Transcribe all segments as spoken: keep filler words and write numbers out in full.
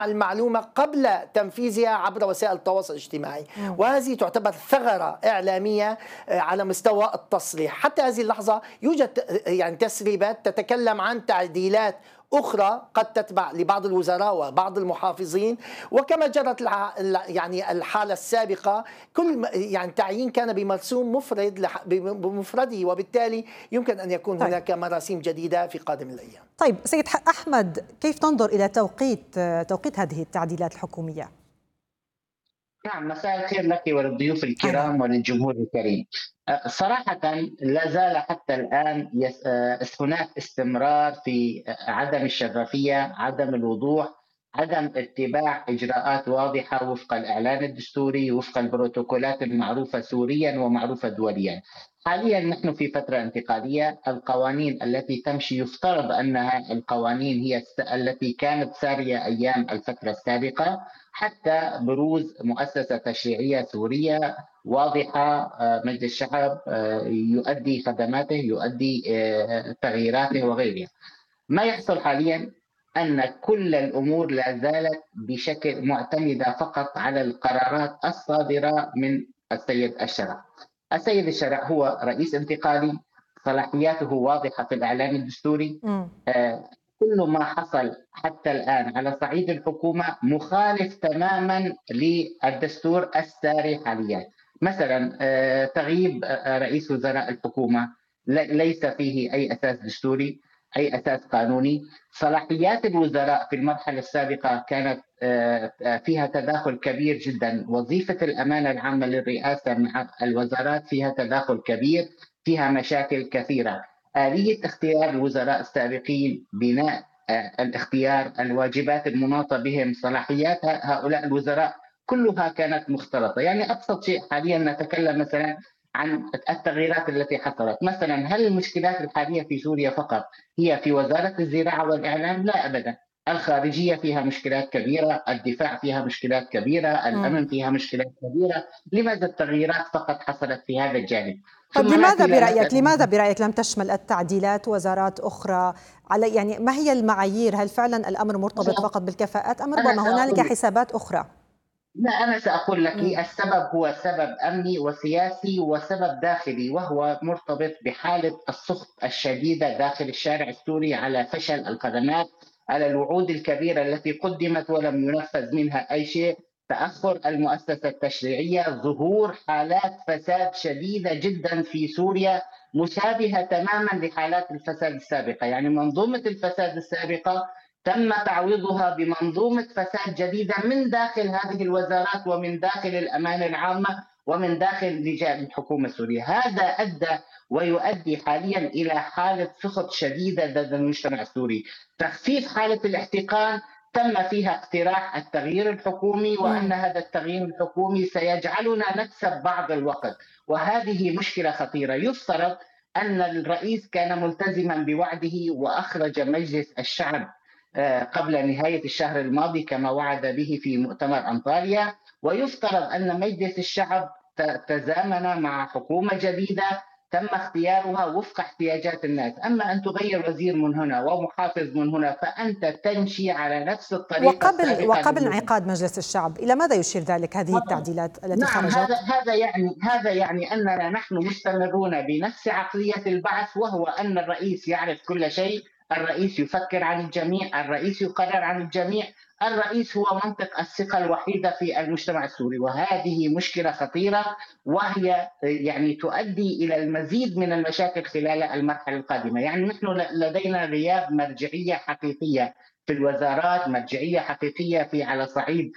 المعلومة قبل تنفيذها عبر وسائل التواصل الاجتماعي، وهذه تعتبر ثغرة إعلامية على مستوى التصريح. حتى هذه اللحظة يوجد يعني تسريبات تتكلم عن تعديلات أخرى قد تتبع لبعض الوزراء وبعض المحافظين، وكما جرت يعني الحالة السابقة كل يعني تعيين كان بمرسوم مفرد بمفرده، وبالتالي يمكن أن يكون طيب. هناك مراسيم جديدة في قادم الأيام. طيب سيد أحمد، كيف تنظر إلى توقيت توقيت هذه التعديلات الحكومية؟ نعم، مساء الخير لك وللضيوف الكرام وللجمهور الكريم. صراحة لا زال حتى الآن هناك استمرار في عدم الشفافية، عدم الوضوح، عدم اتباع إجراءات واضحة وفق الإعلان الدستوري، وفق البروتوكولات المعروفة سوريا ومعروفة دوليا. حاليا نحن في فترة انتقالية، القوانين التي تمشي يفترض أنها القوانين هي التي كانت سارية أيام الفترة السابقة، حتى بروز مؤسسة تشريعية سورية واضحة، مجلس الشعب يؤدي خدماته، يؤدي تغييراته وغيرها. ما يحصل حاليا أن كل الأمور لا زالت بشكل معتمدة فقط على القرارات الصادرة من السيد الشرع. السيد الشرع هو رئيس انتقالي، صلاحياته واضحة في الإعلان الدستوري. آه كل ما حصل حتى الآن على صعيد الحكومة مخالف تماما للدستور الساري حاليا. مثلا آه تغييب آه رئيس وزراء الحكومة ليس فيه أي أساس دستوري، أي أساس قانوني. صلاحيات الوزراء في المرحلة السابقة كانت فيها تداخل كبير جدا. وظيفة الأمانة العامة للرئاسة مع الوزارات فيها تداخل كبير، فيها مشاكل كثيرة. آلية اختيار الوزراء السابقين، بناء الاختيار، الواجبات المناطة بهم، صلاحيات هؤلاء الوزراء كلها كانت مختلطة. يعني أبسط شيء حاليا نتكلم مثلا عن التغييرات التي حصلت. مثلا هل المشكلات الحالية في سوريا فقط هي في وزارة الزراعة والإعلام؟ لا أبدا. الخارجية فيها مشكلات كبيرة، الدفاع فيها مشكلات كبيرة، الأمن فيها مشكلات كبيرة. لماذا التغييرات فقط حصلت في هذا الجانب؟ طب لماذا برأيك لماذا برأيك لم تشمل التعديلات وزارات أخرى؟ على يعني ما هي المعايير؟ هل فعلا الأمر مرتبط فقط بالكفاءات أم ربما هنالك حسابات أخرى؟ لا، أنا سأقول لك م. السبب هو سبب أمني وسياسي وسبب داخلي، وهو مرتبط بحالة السخط الشديدة داخل الشارع السوري على فشل الخدمات، على الوعود الكبيرة التي قدمت ولم ينفذ منها أي شيء، تأخر المؤسسة التشريعية، ظهور حالات فساد شديدة جدا في سوريا مشابهة تماما لحالات الفساد السابقة. يعني منظومة الفساد السابقة تم تعويضها بمنظومة فساد جديدة من داخل هذه الوزارات ومن داخل الأمانة العامة ومن داخل لجان الحكومة السورية. هذا أدى ويؤدي حاليا إلى حالة سخط شديدة لدى المجتمع السوري. تخفيف حالة الاحتقان تم فيها اقتراح التغيير الحكومي، وأن هذا التغيير الحكومي سيجعلنا نكسب بعض الوقت، وهذه مشكلة خطيرة. يفترض أن الرئيس كان ملتزما بوعده وأخرج مجلس الشعب قبل نهاية الشهر الماضي كما وعد به في مؤتمر أنطاليا، ويفترض أن مجلس الشعب تزامن مع حكومة جديدة تم اختيارها وفق احتياجات الناس. أما أن تغير وزير من هنا ومحافظ من هنا فأنت تمشي على نفس الطريقة. وقبل وقبل انعقاد مجلس الشعب، إلى ماذا يشير ذلك هذه التعديلات التي نعم خرجت؟ هذا هذا يعني هذا يعني أننا نحن مستمرون بنفس عقلية البعث، وهو أن الرئيس يعرف كل شيء، الرئيس يفكر عن الجميع، الرئيس يقرر عن الجميع، الرئيس هو منطق الثقة الوحيدة في المجتمع السوري. وهذه مشكلة خطيرة، وهي يعني تؤدي إلى المزيد من المشاكل خلال المرحلة القادمة. يعني نحن لدينا غياب مرجعية حقيقية في الوزارات، مرجعية حقيقية في على صعيد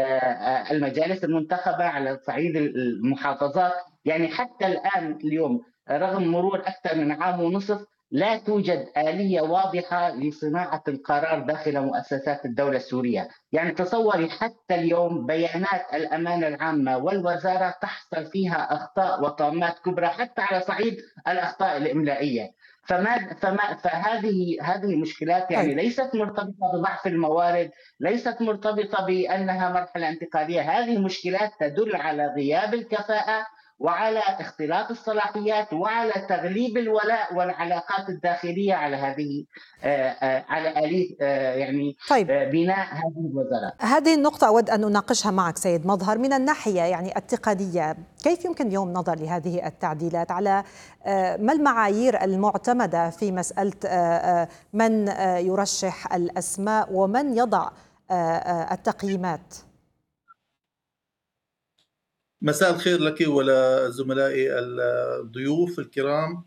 المجالس المنتخبة، على صعيد المحافظات. يعني حتى الآن اليوم رغم مرور أكثر من عام ونصف لا توجد آلية واضحة لصناعة القرار داخل مؤسسات الدولة السورية. يعني تصوري حتى اليوم بيانات الأمانة العامة والوزارة تحصل فيها أخطاء وطامات كبرى حتى على صعيد الأخطاء الإملائية. فما فما فهذه هذه مشكلات يعني ليست مرتبطة بضعف الموارد، ليست مرتبطة بأنها مرحلة انتقالية. هذه مشكلات تدل على غياب الكفاءة وعلى اختلاط الصلاحيات وعلى تغليب الولاء والعلاقات الداخلية على هذه آه، آه، على آلية آه، يعني طيب، آه، بناء هذه الوزارات. هذه النقطة أود أن أناقشها معك سيد مظهر من الناحية يعني التقنية. كيف يمكن اليوم نظر لهذه التعديلات؟ على آه، ما المعايير المعتمدة في مسألة آه، آه، من آه، يرشح الأسماء ومن يضع آه، آه، التقييمات؟ مساء الخير لك ولزملائي الضيوف الكرام.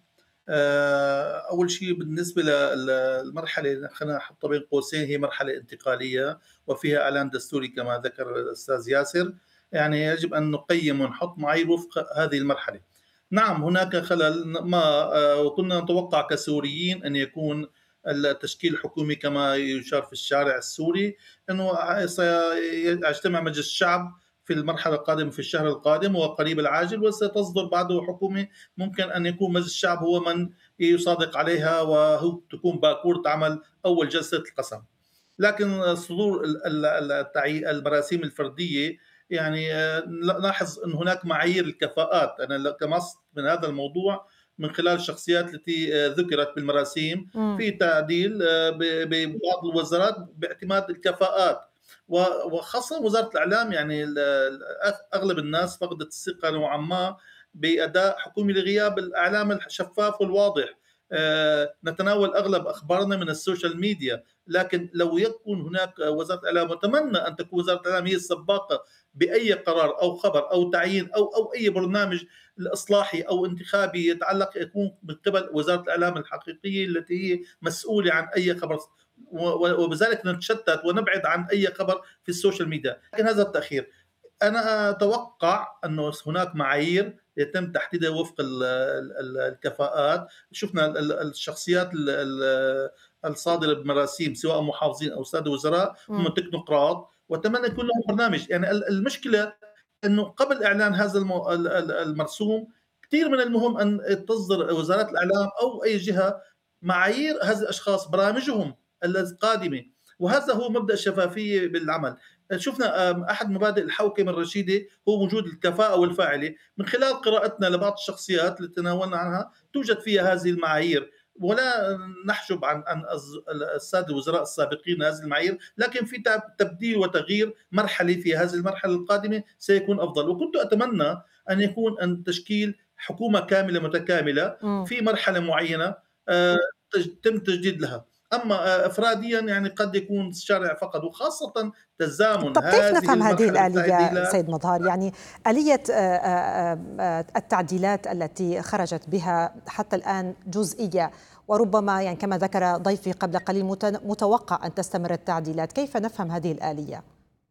أول شيء بالنسبة للمرحلة خلينا نحطها بين قوسين، هي مرحلة انتقالية وفيها إعلان دستوري كما ذكر الأستاذ ياسر. يعني يجب أن نقيم ونحط معايير وفق هذه المرحلة. نعم هناك خلل ما وكنا نتوقع كسوريين أن يكون التشكيل الحكومي كما يشار في الشارع السوري، أنه سيجتمع مجلس الشعب في المرحلة القادمة في الشهر القادم وقريب العاجل، وستصدر بعده حكومة ممكن أن يكون مجلس الشعب هو من يصادق عليها وهو تكون باكورة عمل أول جلسة القسم. لكن صدور المراسيم الفردية يعني نلاحظ أن هناك معايير الكفاءات. أنا كمصت من هذا الموضوع من خلال الشخصيات التي ذكرت بالمراسيم في تعديل ببعض الوزارات باعتماد الكفاءات، وخاصة وزارة الإعلام. يعني أغلب الناس فقدت الثقة نوعا ما بأداء حكومي لغياب الإعلام الشفاف والواضح. نتناول أغلب أخبارنا من السوشيال ميديا، لكن لو يكون هناك وزارة الإعلام، وأتمنى أن تكون وزارة الإعلام هي السباقة بأي قرار أو خبر أو تعيين أو أو أي برنامج إصلاحي أو انتخابي يتعلق، يكون من قبل وزارة الإعلام الحقيقية التي هي مسؤولة عن أي خبر، وبذلك نتشتت ونبعد عن أي خبر في السوشيال ميديا. لكن هذا التأخير أنا أتوقع أنه هناك معايير يتم تحديدها وفق الكفاءات. شفنا الشخصيات الصادرة بمراسيم سواء محافظين أو سادة وزراء هم تكنوقراط، وأتمنى يكون لهم برنامج. يعني المشكلة أنه قبل إعلان هذا المرسوم كثير من المهم أن تصدر وزارات الإعلام أو أي جهة معايير هذه الأشخاص برامجهم القادمة، وهذا هو مبدأ الشفافية بالعمل. شفنا أحد مبادئ الحوكمة الرشيدة هو وجود الكفاءة والفاعلة. من خلال قراءتنا لبعض الشخصيات اللي تناولنا عنها توجد فيها هذه المعايير، ولا نحجب عن عن السادة الوزراء السابقين هذه المعايير، لكن في تبديل وتغيير مرحلي في هذه المرحلة القادمة سيكون أفضل. وكنت أتمنى أن يكون أن تشكيل حكومة كاملة متكاملة في مرحلة معينة تم تجديد لها. أما إفراديا يعني قد يكون الشارع فقط، وخاصة تزامن. طب كيف نفهم هذه الآلية سيد مظهر؟ يعني آلية التعديلات التي خرجت بها حتى الآن جزئية، وربما يعني كما ذكر ضيفي قبل قليل متوقع أن تستمر التعديلات. كيف نفهم هذه الآلية؟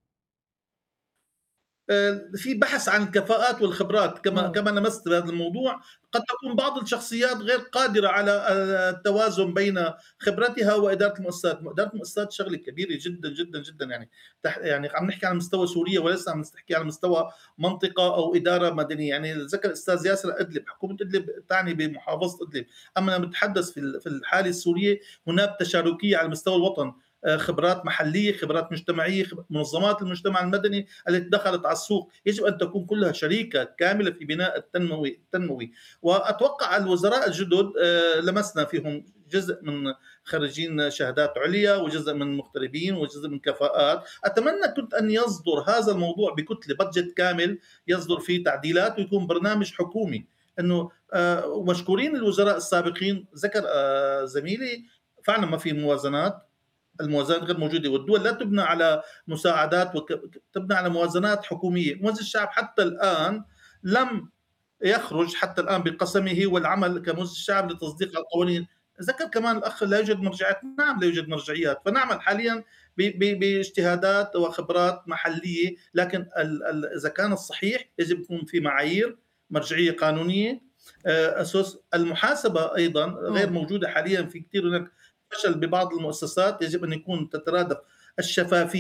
في بحث عن الكفاءات والخبرات كما م. كما لمست بهذا الموضوع. قد تكون بعض الشخصيات غير قادرة على التوازن بين خبرتها وإدارة المؤسسات. إدارة المؤسسات شغلة كبيرة جدا جدا جدا. يعني يعني عم نحكي على مستوى سوريا وليس عم نحكي على مستوى منطقة أو إدارة مدنية. يعني ذكر الأستاذ ياسر إدلب، حكومة إدلب تعني بمحافظة إدلب. أما أنا بتحدث في في الحالة السورية هناك تشاركية على مستوى الوطن، خبرات محلية، خبرات مجتمعية، منظمات المجتمع المدني التي دخلت على السوق. يجب أن تكون كلها شريكة كاملة في بناء التنموي التنموي. وأتوقع الوزراء الجدد لمسنا فيهم جزء من خريجين شهادات عليا وجزء من مغتربين وجزء من كفاءات. أتمنى كنت أن يصدر هذا الموضوع بكتلة بادجت كامل يصدر فيه تعديلات ويكون برنامج حكومي. أنه مشكورين الوزراء السابقين. ذكر زميلي فعلا ما في موازنات، الموازنات غير موجودة، والدول لا تبنى على مساعدات وتبنى على موازنات حكومية. مجلس الشعب حتى الآن لم يخرج حتى الآن بقسمه والعمل كمجلس الشعب لتصديق القوانين. ذكر كمان الأخ لا يوجد مرجعيات. نعم لا يوجد مرجعيات، فنعمل حاليا باجتهادات وخبرات محلية. لكن إذا كان الصحيح يجب يكون في معايير مرجعية قانونية. أسس المحاسبة أيضا غير موجودة حاليا في كثير. هناك فشل ببعض المؤسسات، يجب أن يكون تترادف الشفافية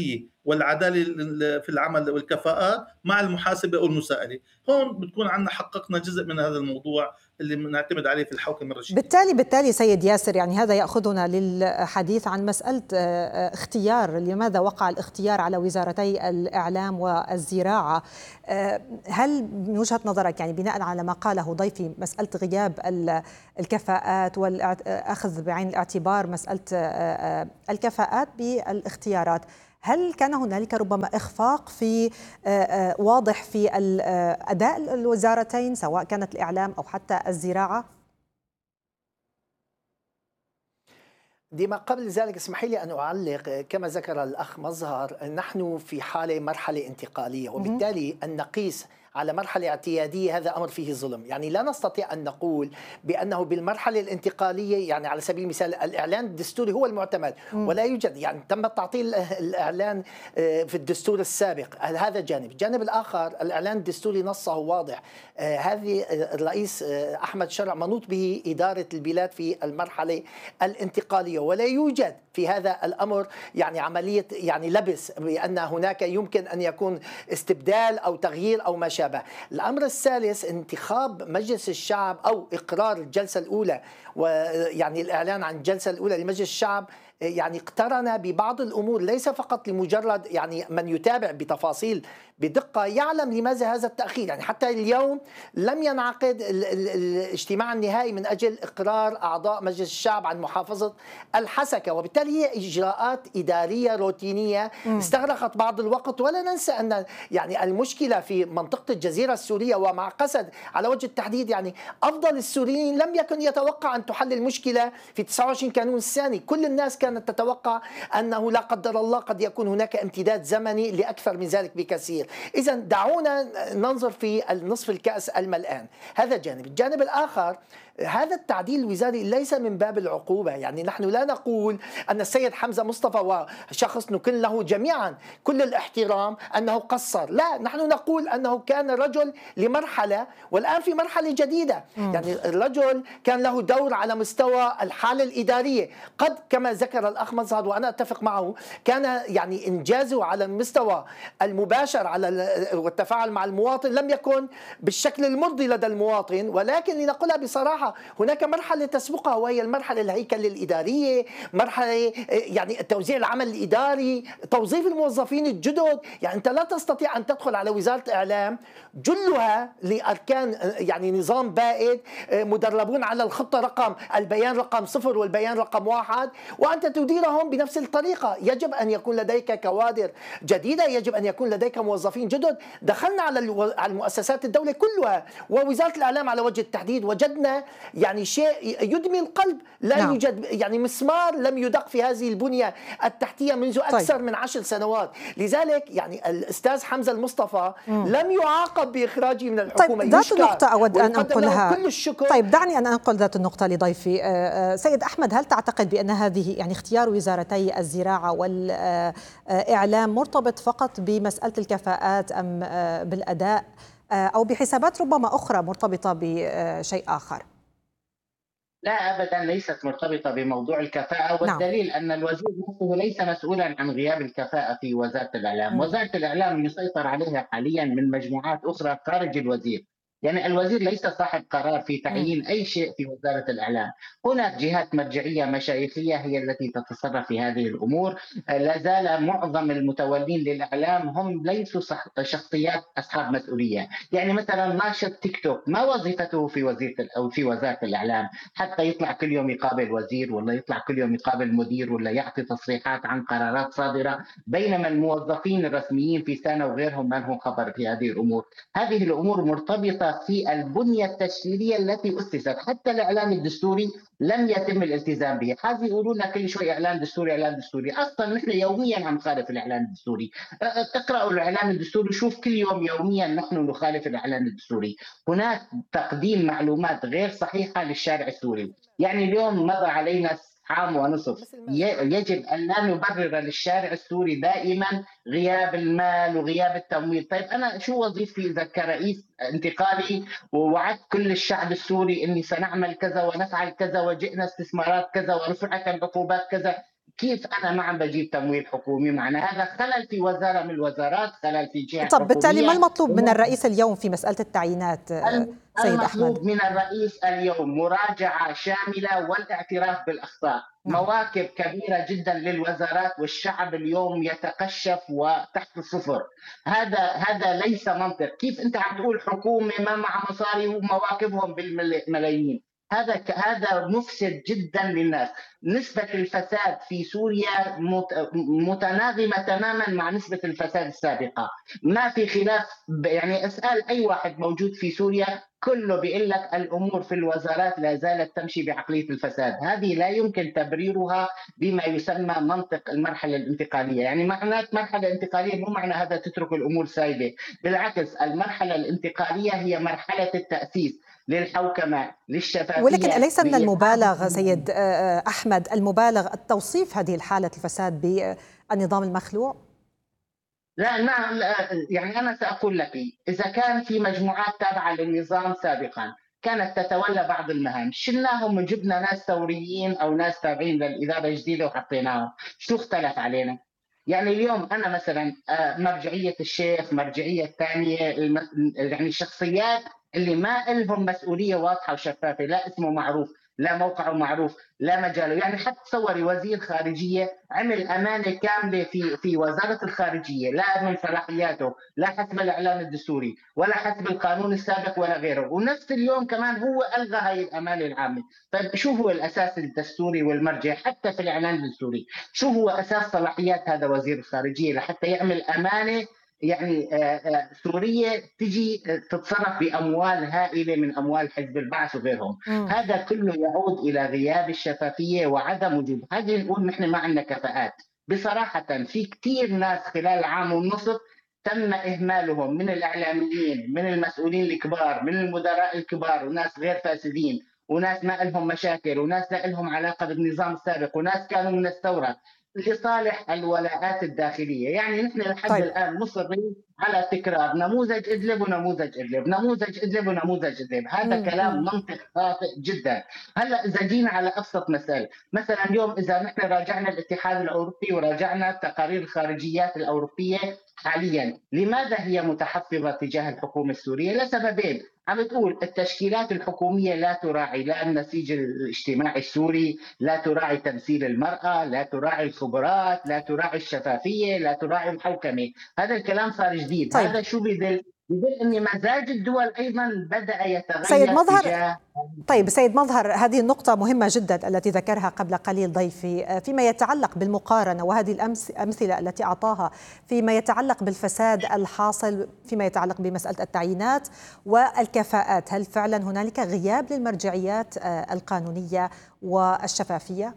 والعداله في العمل والكفاءات مع المحاسبه والمساءله. هون بتكون عندنا حققنا جزء من هذا الموضوع اللي بنعتمد عليه في الحوكمه الرشيديه. بالتالي بالتالي سيد ياسر، يعني هذا ياخذنا للحديث عن مساله اختيار، لماذا وقع الاختيار على وزارتي الاعلام والزراعه. هل من وجهه نظرك، يعني بناء على ما قاله ضيفي، مساله غياب الكفاءات والاخذ بعين الاعتبار مساله الكفاءات بالاختيارات، هل كان هنالك ربما إخفاق في واضح في أداء الوزارتين سواء كانت الإعلام أو حتى الزراعة؟ ديما قبل ذلك اسمحي لي أن أعلق. كما ذكر الأخ مظهر، نحن في حالة مرحلة انتقالية، وبالتالي أن نقيس على مرحلة اعتيادية هذا أمر فيه ظلم. يعني لا نستطيع أن نقول بأنه بالمرحلة الانتقالية، يعني على سبيل المثال الإعلان الدستوري هو المعتمد، ولا يوجد، يعني تم تعطيل الإعلان في الدستور السابق. هذا جانب. الجانب الآخر، الإعلان الدستوري نصه واضح. هذه الرئيس أحمد شرع منوط به إدارة البلاد في المرحلة الانتقالية، ولا يوجد في هذا الأمر يعني عملية يعني لبس بأن هناك يمكن أن يكون استبدال أو تغيير أو ما شابه. الأمر الثالث، انتخاب مجلس الشعب أو إقرار الجلسة الأولى، ويعني الإعلان عن الجلسة الأولى لمجلس الشعب، يعني اقترن ببعض الأمور، ليس فقط لمجرد يعني من يتابع بتفاصيل بدقة يعلم لماذا هذا التأخير. يعني حتى اليوم لم ينعقد الاجتماع النهائي من أجل إقرار أعضاء مجلس الشعب عن محافظة الحسكة، وبالتالي هي إجراءات إدارية روتينية استغرقت بعض الوقت. ولا ننسى أن يعني المشكلة في منطقة الجزيرة السورية ومع قسد على وجه التحديد، يعني أفضل السوريين لم يكن يتوقع أن تحل المشكلة في تسعة وعشرين كانون الثاني. كل الناس كانت تتوقع أنه لا قدر الله قد يكون هناك امتداد زمني لأكثر من ذلك بكثير. إذا دعونا ننظر في النصف الكأس الملآن. هذا جانب. الجانب الآخر، هذا التعديل الوزاري ليس من باب العقوبة. يعني نحن لا نقول أن السيد حمزة مصطفى وشخص نكن له جميعا كل الاحترام أنه قصر، لا، نحن نقول أنه كان رجل لمرحلة والآن في مرحلة جديدة. يعني الرجل كان له دور على مستوى الحالة الإدارية، قد كما ذكر الأخ مظهر وأنا أتفق معه، كان يعني إنجازه على المستوى المباشر على والتفاعل مع المواطن لم يكن بالشكل المرضي لدى المواطن. ولكن لنقولها بصراحة، هناك مرحلة تسبقها، وهي المرحلة الهيكل الإدارية، مرحلة يعني توزيع العمل الإداري، توظيف الموظفين الجدد. يعني أنت لا تستطيع أن تدخل على وزارة الإعلام جلها لأركان يعني نظام بائد مدربون على الخطة رقم البيان رقم صفر والبيان رقم واحد، وأنت تديرهم بنفس الطريقة. يجب أن يكون لديك كوادر جديدة، يجب أن يكون لديك موظفين جدد. دخلنا على المؤسسات الدولة كلها ووزارة الإعلام على وجه التحديد، وجدنا يعني شيء يدمي القلب. لا نعم. يوجد يعني مسمار لم يدق في هذه البنية التحتية منذ أكثر طيب. من عشر سنوات. لذلك يعني الأستاذ حمزة المصطفى مم. لم يعاقب بإخراجه من الحكومة. طيب، ذات النقطة أود أن أنقلها. كل الشكر. طيب دعني أن أنقل ذات النقطة لضيفي. سيد أحمد، هل تعتقد بأن هذه يعني اختيار وزارتي الزراعة والإعلام مرتبط فقط بمسألة الكفاءات أم بالأداء أو بحسابات ربما أخرى مرتبطة بشيء آخر؟ لا أبدا، ليست مرتبطة بموضوع الكفاءة، والدليل نعم. أن الوزير نفسه ليس مسؤولا عن غياب الكفاءة في وزارة الإعلام. م. وزارة الإعلام يسيطر عليها حاليا من مجموعات أخرى خارج الوزير. يعني الوزير ليس صاحب قرار في تعيين أي شيء في وزارة الإعلام. هناك جهات مرجعية مشايخية هي التي تتصرف في هذه الأمور. لا زال معظم المتولين للإعلام هم ليسوا شخصيات أصحاب مسؤولية. يعني مثلا ناشط تيك توك ما وظيفته في وزيرة أو في وزارة الإعلام حتى يطلع كل يوم يقابل وزير، ولا يطلع كل يوم يقابل مدير، ولا يعطي تصريحات عن قرارات صادرة، بينما الموظفين الرسميين في سنة وغيرهم ما لهم خبر في هذه الأمور. هذه الأمور مرتبطة في البنية التشكيلية التي أسست. حتى الإعلان الدستوري لم يتم الالتزام به. حاجة يقولون لنا كل شوي إعلان دستوري إعلان دستوري، أصلا نحن يوميا عم نخالف الإعلان الدستوري. اقرأوا الإعلان الدستوري، شوف كل يوم يوميا نحن نخالف الإعلان الدستوري. هناك تقديم معلومات غير صحيحة للشارع السوري. يعني اليوم مضى علينا عام ونصف، يجب أن لا نبرر للشارع السوري دائما غياب المال وغياب التمويل. طيب أنا شو وظيفتي إذا كرئيس انتقالي ووعدت كل الشعب السوري أني سنعمل كذا ونفعل كذا وجئنا استثمارات كذا ورفعت العقوبات كذا؟ كيف أنا ما عم بجيب تمويل حكومي؟ معنى هذا خلل في وزارة من الوزارات، خلل في جهة طب بالتالي ما حكومية. المطلوب من الرئيس اليوم في مسألة التعيينات سيد أحمد؟ المطلوب من الرئيس اليوم مراجعة شاملة والاعتراف بالأخطاء. نعم. مواكب كبيرة جدا للوزارات والشعب اليوم يتقشف وتحت الصفر. هذا هذا ليس منطق. كيف أنت عم تقول حكومة ما مع مصاري ومواكبهم بالملايين؟ هذا هذا مفسد جدا للناس. نسبة الفساد في سوريا متناغمة تماما مع نسبة الفساد السابقة. ما في خلاف. يعني اسأل أي واحد موجود في سوريا كله بيقول لك الأمور في الوزارات لا زالت تمشي بعقلية الفساد. هذه لا يمكن تبريرها بما يسمى منطق المرحلة الانتقالية. يعني معنى مرحلة انتقالية مو معنى هذا تترك الأمور سايبة، بالعكس المرحلة الانتقالية هي مرحلة التأسيس للحوكمة للشفافية. ولكن أليس من المبالغ سيد أحمد المبالغ التوصيف هذه الحالة الفساد بالنظام المخلوع؟ لا نعم، يعني أنا سأقول لك إذا كان في مجموعات تابعة للنظام سابقا كانت تتولى بعض المهام، شلناهم وجبنا ناس ثوريين أو ناس تابعين للإدارة الجديدة وحطيناهم، شو اختلف علينا؟ يعني اليوم أنا مثلا مرجعية الشيخ، مرجعية الثانية، يعني الشخصيات اللي ما لهم مسؤولية واضحة وشفافة، لا اسمه معروف، لا موقعه معروف، لا مجاله. يعني حتى تصوري وزير خارجية عمل أمانة كاملة في في وزارة الخارجية، لا من صلاحياته، لا حسب الإعلان الدستوري ولا حسب القانون السابق ولا غيره، ونفس اليوم كمان هو ألغى هاي الأمانة العامة. طيب شو هو الأساس الدستوري والمرجع حتى في الإعلان الدستوري؟ شو هو أساس صلاحيات هذا وزير الخارجية لحتى يعمل أمانة يعني سورية تجي تتصرف بأموال هائلة من أموال حزب البعث وغيرهم؟ م. هذا كله يعود إلى غياب الشفافية وعدم وجود. هذه نقول نحن ما عندنا كفاءات بصراحة. في كتير ناس خلال عام ونصف تم إهمالهم من الإعلاميين، من المسؤولين الكبار، من المدراء الكبار، وناس غير فاسدين، وناس ما لهم مشاكل، وناس لا لهم علاقة بالنظام السابق، وناس كانوا من الثورة لصالح الولاءات الداخلية. يعني نحن لحد طيب. الآن مصرين على تكرار نموذج إدلب ونموذج إدلب، نموذج إدلب ونموذج إدلب. هذا مم. كلام منطق خاطئ جدا. هلا إذا جينا على أبسط مسألة، مثلا اليوم إذا نحن راجعنا الاتحاد الأوروبي وراجعنا تقارير الخارجيات الأوروبية حاليا، لماذا هي متحفظة تجاه الحكومة السورية؟ لسببين. عم تقول التشكيلات الحكومية لا تراعي لا النسيج الاجتماعي السوري، لا تراعي تمثيل المرأة، لا تراعي الخبرات، لا تراعي الشفافية، لا تراعي الحوكمة. هذا الكلام صار جديد. طيب. هذا شو بيدل؟ بيدل ان مزاج الدول ايضا بدأ يتغير. سيد مظهر تجاه... طيب سيد مظهر، هذه النقطة مهمة جدا التي ذكرها قبل قليل ضيفي فيما يتعلق بالمقارنة، وهذه الأمثلة التي أعطاها فيما يتعلق بالفساد الحاصل فيما يتعلق بمسألة التعيينات والكفاءات. هل فعلا هنالك غياب للمرجعيات القانونية والشفافية؟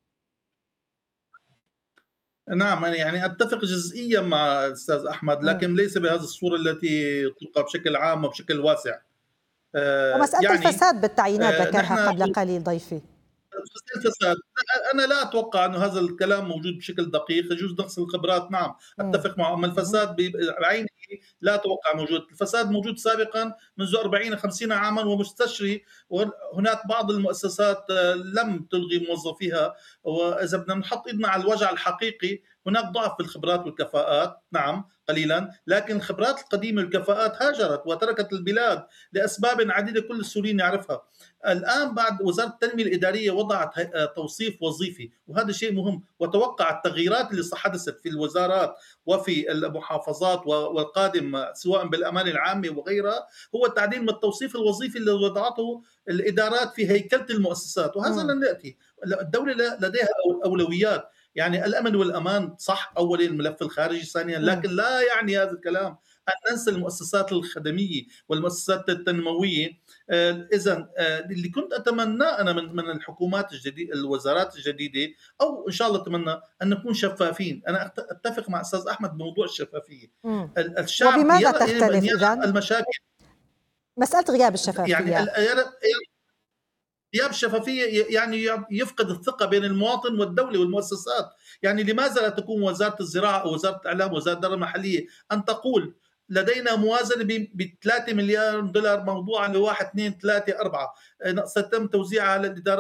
نعم، يعني أتفق جزئيا مع الأستاذ أحمد، لكن ليس بهذه الصورة التي تلقى بشكل عام وبشكل واسع. ومسألة يعني الفساد بالتعيينات ذكرها قبل قليل ضيفي. الفساد أنا لا أتوقع أنه هذا الكلام موجود بشكل دقيق. يجوز نقص الخبرات، نعم أتفق معه، أما الفساد بعينه لا أتوقع موجود. الفساد موجود سابقا منذ أربعين خمسين عاما ومستشري، وهناك بعض المؤسسات لم تلغي موظفيها. وإذا بدنا نحط إيدنا على الوجع الحقيقي، هناك ضعف في الخبرات والكفاءات، نعم قليلا، لكن الخبرات القديمة والكفاءات هاجرت وتركت البلاد لأسباب عديدة كل السوريين يعرفها. الآن بعد وزارة التنمية الإدارية وضعت توصيف وظيفي، وهذا شيء مهم، وتوقع التغييرات اللي حدثت في الوزارات وفي المحافظات والقادم سواء بالأمانة العامة وغيرها هو تعديل من التوصيف الوظيفي اللي وضعته الإدارات في هيكلة المؤسسات. وهذا لن يأتي. الدولة لديها أولويات، يعني الأمن والأمان صح أولا، الملف الخارجي ثانيا، لكن لا يعني هذا الكلام أن ننسى المؤسسات الخدمية والمؤسسات التنموية. إذن اللي كنت أتمناه أنا من من الحكومات الجديدة، الوزارات الجديدة، أو إن شاء الله أتمنى أن نكون شفافين. أنا أتفق مع أستاذ أحمد بموضوع الشفافية. مم. الشعب وبماذا تختلف إذن؟ المشاكل مسألة غياب الشفافية، يعني غياب الشفافية يعني يفقد الثقة بين المواطن والدولة والمؤسسات. يعني لماذا لا تكون وزارة الزراعة أو وزارة الإعلام ووزارة الدولة المحلية أن تقول لدينا موازنة ب ثلاثة مليار دولار موضوعة لواحد اثنين ثلاثة أربعة سيتم توزيعها على الإدارات،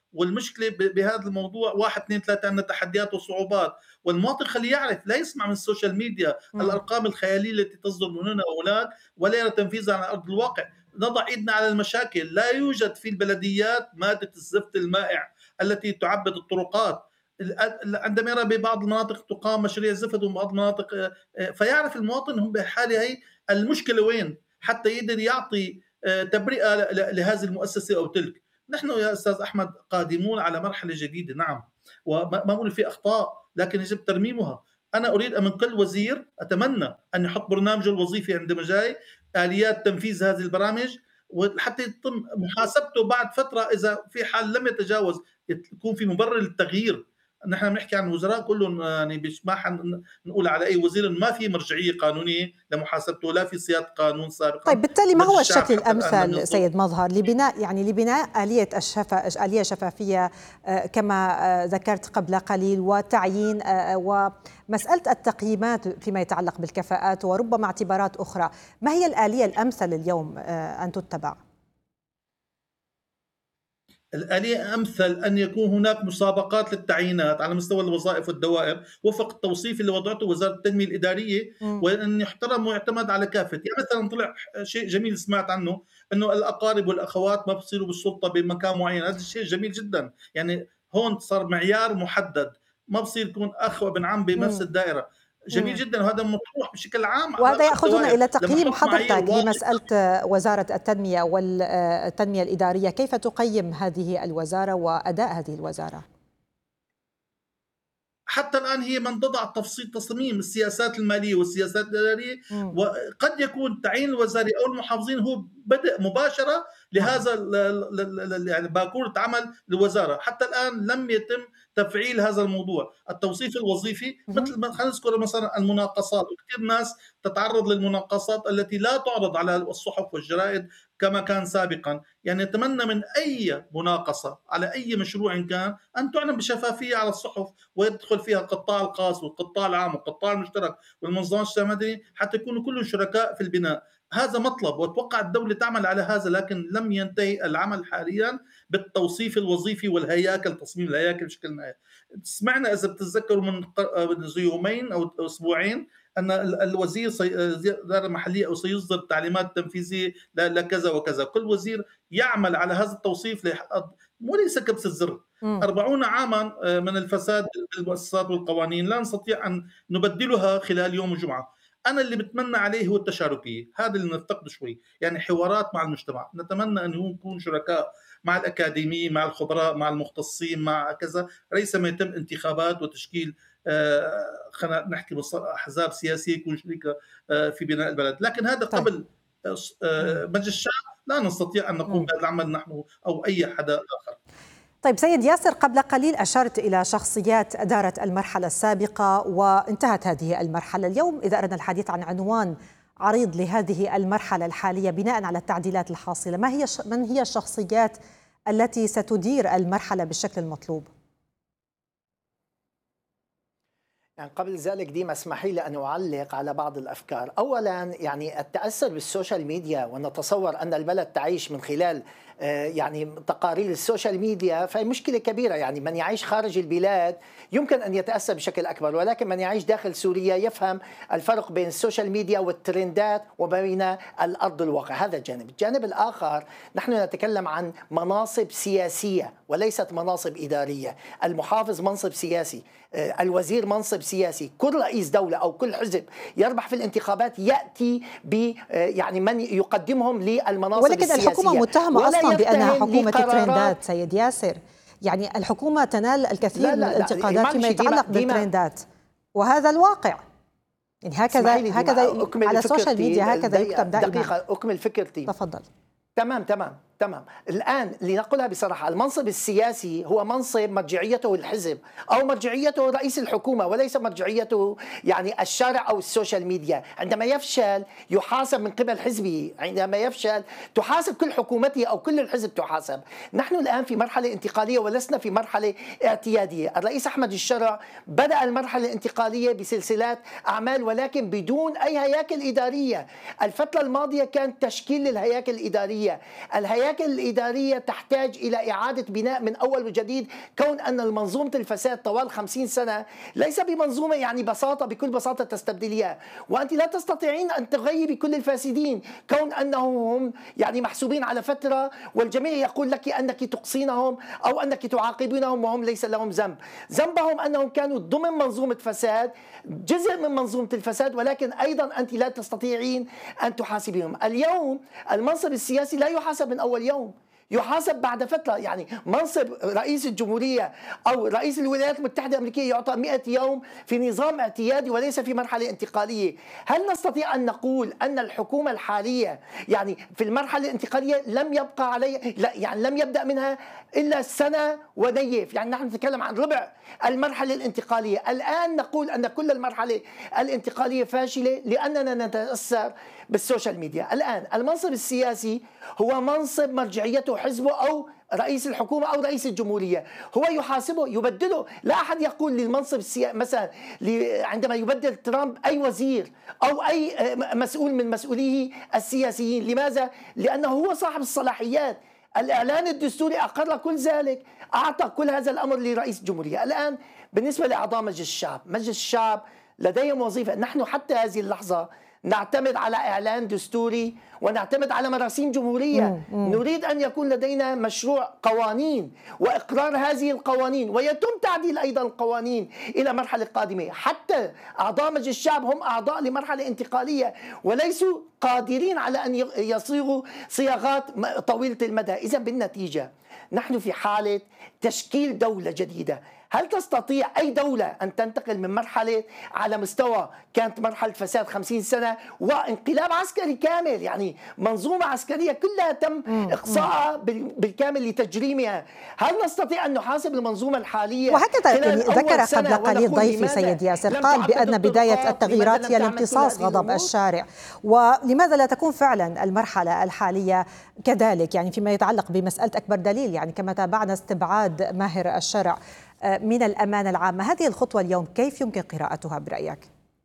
والمشكله بهذا الموضوع واحد اثنين ثلاثه عندنا تحديات وصعوبات، والمواطن خليه يعرف، لا يسمع من السوشيال ميديا م. الارقام الخياليه التي تصدر من هنا وهناك ولا يرى تنفيذها على ارض الواقع. نضع ايدنا على المشاكل. لا يوجد في البلديات ماده الزفت المائع التي تعبد الطرقات. عندما يرى ببعض المناطق تقام مشاريع زفت وبعض المناطق، فيعرف المواطن هم بحاله هي المشكله وين حتى يقدر يعطي تبرئه لهذه المؤسسه او تلك. نحن يا استاذ احمد قادمون على مرحله جديده، نعم، وما بقول في اخطاء لكن يجب ترميمها. انا اريد من كل وزير، اتمنى ان يحط برنامجه الوظيفي عندما جاي اليات تنفيذ هذه البرامج، وحتى يتم محاسبته بعد فتره اذا في حال لم يتجاوز، يكون في مبرر للتغيير. نحن بنحكي عن وزراء كلهم، يعني ما نقول على اي وزير ما في مرجعيه قانونيه لمحاسبته، لا في صياغه قانون سابقا. طيب بالتالي ما هو الشكل الامثل سيد مظهر لبناء يعني لبناء اليه الشفا اليه شفافيه كما ذكرت قبل قليل، وتعيين ومساله التقييمات فيما يتعلق بالكفاءات وربما اعتبارات اخرى؟ ما هي الاليه الامثل اليوم ان تتبع؟ الآلية أمثل أن يكون هناك مسابقات للتعيينات على مستوى الوظائف والدوائر وفق التوصيف اللي وضعته وزارة التنمية الإدارية، وأن يحترم ويعتمد على كافة. يعني مثلا طلع شيء جميل سمعت عنه، أنه الأقارب والأخوات ما بصيروا بالسلطة بمكان معين. هذا الشيء جميل جدا. يعني هون صار معيار محدد، ما بصير يكون أخ وابن عم بنفس الدائرة. جميل جدا، وهذا مطروح بشكل عام. وهذا يأخذنا إلى تقييم حضرتك لمسألة وزارة التنمية والتنمية الإدارية. كيف تقيم هذه الوزارة وأداء هذه الوزارة؟ حتى الآن هي من تضع تفصيل تصميم السياسات المالية والسياسات الإدارية، وقد يكون تعيين الوزاري أو المحافظين هو بدء مباشرة لهذا يعني باكورة عمل الوزارة. حتى الآن لم يتم تفعيل هذا الموضوع. التوصيف الوظيفي مثل ما خلينا نذكر مثلا المناقصات، وكثير ناس تتعرض للمناقصات التي لا تعرض على الصحف والجرائد كما كان سابقا. يعني نتمنى من أي مناقصة على أي مشروع كان أن تعلن بشفافية على الصحف، ويدخل فيها القطاع الخاص والقطاع العام والقطاع المشترك والمنظمات المدنية حتى يكونوا كلهم شركاء في البناء. هذا مطلب، واتوقع الدولة تعمل على هذا، لكن لم ينتهي العمل حاليا بالتوصيف الوظيفي والهياكل، تصميم الهياكل بشكل ما. سمعنا إذا بتتذكروا من يومين أو أسبوعين أن الوزير الإدارة المحلية أو سيصدر تعليمات تنفيذية لكذا وكذا. كل وزير يعمل على هذا التوصيف، وليس كبسة زر. أربعون عاما من الفساد بالمؤسسات والقوانين لا نستطيع أن نبدلها خلال يوم الجمعة. أنا اللي بتمنى عليه هو التشاركية، هذا اللي نفتقده شوي، يعني حوارات مع المجتمع. نتمنى أن نكون شركاء مع الأكاديميين، مع الخبراء، مع المختصين، مع كذا، ليس ما يتم انتخابات وتشكيل آه خلينا نحكي أحزاب سياسية يكون شريكة آه في بناء البلد. لكن هذا قبل آه مجلس الشعب لا نستطيع أن نقوم بهذا العمل نحن أو أي حدا آخر. طيب سيد ياسر، قبل قليل أشرت إلى شخصيات أدارت المرحلة السابقة وانتهت هذه المرحلة. اليوم إذا أردنا الحديث عن عنوان عريض لهذه المرحلة الحالية بناء على التعديلات الحاصلة، ما هي من هي الشخصيات التي ستدير المرحلة بالشكل المطلوب؟ يعني قبل ذلك ديما اسمحي لي أن أعلق على بعض الأفكار. أولا يعني التأثر بالسوشيال ميديا، ونتصور أن البلد تعيش من خلال يعني تقارير السوشيال ميديا، فهي مشكلة كبيرة. يعني من يعيش خارج البلاد يمكن أن يتأثر بشكل أكبر، ولكن من يعيش داخل سوريا يفهم الفرق بين السوشيال ميديا والترندات وبين الأرض الواقع. هذا جانب. الجانب الآخر نحن نتكلم عن مناصب سياسية وليست مناصب إدارية. المحافظ منصب سياسي، الوزير منصب سياسي، كل رئيس دولة أو كل حزب يربح في الانتخابات يأتي ب يعني من يقدمهم للمناصب ولكن السياسية. ولكن الحكومة متهمة أصلا بأنها حكومة الترندات سيد ياسر. يعني الحكومة تنال الكثير لا لا من الانتقادات فيما يتعلق بالترندات، وهذا الواقع. يعني هكذا هكذا على السوشيال ميديا هكذا يكتب دائما. دقيقة أكمل فكرتي. تفضل. تمام تمام تمام. الآن لنقولها بصراحة، المنصب السياسي هو منصب مرجعيته الحزب أو مرجعيته رئيس الحكومة، وليس مرجعيته يعني الشارع أو السوشيال ميديا. عندما يفشل يحاسب من قبل حزبه، عندما يفشل تحاسب كل حكومته أو كل الحزب تحاسب. نحن الآن في مرحلة انتقالية ولسنا في مرحلة اعتيادية. الرئيس أحمد الشرع بدأ المرحلة الانتقالية بسلسلات أعمال ولكن بدون أي هياكل إدارية. الفترة الماضية كان تشكيل للهياكل الإدارية. الهياكل الهياكل الإدارية تحتاج إلى إعادة بناء من أول وجديد، كون أن المنظومة الفساد طوال خمسين سنة ليس بمنظومة يعني بساطة بكل بساطة تستبدليها، وأنت لا تستطيعين أن تغيبي كل الفاسدين، كون أنهم هم يعني محسوبين على فترة والجميع يقول لك أنك تقصينهم أو أنك تعاقبينهم وهم ليس لهم ذنب. ذنبهم أنهم كانوا ضمن منظومة فساد، جزء من منظومة الفساد، ولكن أيضا أنت لا تستطيعين أن تحاسبيهم. اليوم المنصب السياسي لا يحاسب من أول يوم، يحاسب بعد فترة. يعني منصب رئيس الجمهورية أو رئيس الولايات المتحدة الأمريكية يعطى مئة يوم في نظام اعتيادي وليس في مرحلة انتقالية. هل نستطيع أن نقول أن الحكومة الحالية يعني في المرحلة الانتقالية لم يبقى عليه، لا يعني لم يبدأ منها إلا سنة ونيف؟ يعني نحن نتكلم عن ربع المرحلة الانتقالية. الآن نقول أن كل المرحلة الانتقالية فاشلة لأننا نتأثر بالسوشيال ميديا. الآن المنصب السياسي هو منصب مرجعيته حزبه أو رئيس الحكومة أو رئيس الجمهورية، هو يحاسبه يبدله. لا أحد يقول للمنصب السياسي مثلا عندما يبدل ترامب أي وزير أو أي مسؤول من مسؤوليه السياسيين. لماذا؟ لأنه هو صاحب الصلاحيات. الإعلان الدستوري أقر كل ذلك، أعطى كل هذا الأمر لرئيس الجمهورية. الآن بالنسبة لأعضاء مجلس الشعب، مجلس الشعب لديهم وظيفة. نحن حتى هذه اللحظة نعتمد على إعلان دستوري ونعتمد على مراسيم جمهورية. مم. مم. نريد أن يكون لدينا مشروع قوانين وإقرار هذه القوانين، ويتم تعديل أيضا القوانين إلى مرحلة قادمة. حتى أعضاء مجلس الشعب هم أعضاء لمرحلة انتقالية وليسوا قادرين على أن يصيغوا صياغات طويلة المدى. إذن بالنتيجة نحن في حالة تشكيل دولة جديدة. هل تستطيع أي دولة أن تنتقل من مرحلة على مستوى كانت مرحلة فساد خمسين سنة وانقلاب عسكري كامل، يعني منظومة عسكرية كلها تم إقصاءها بالكامل لتجريمها؟ هل نستطيع أن نحاسب المنظومة الحالية؟ وهكذا يعني ذكر قبل قليل ضيفي سيد ياسر، قال بأن بداية التغييرات هي لامتصاص غضب الشارع، ولماذا لا تكون فعلا المرحلة الحالية كذلك؟ يعني فيما يتعلق بمسألة أكبر دليل، يعني كما تابعنا استبعاد ماهر الشرع من الأمانة العامة، هذه الخطوة اليوم كيف يمكن قراءتها برأيك؟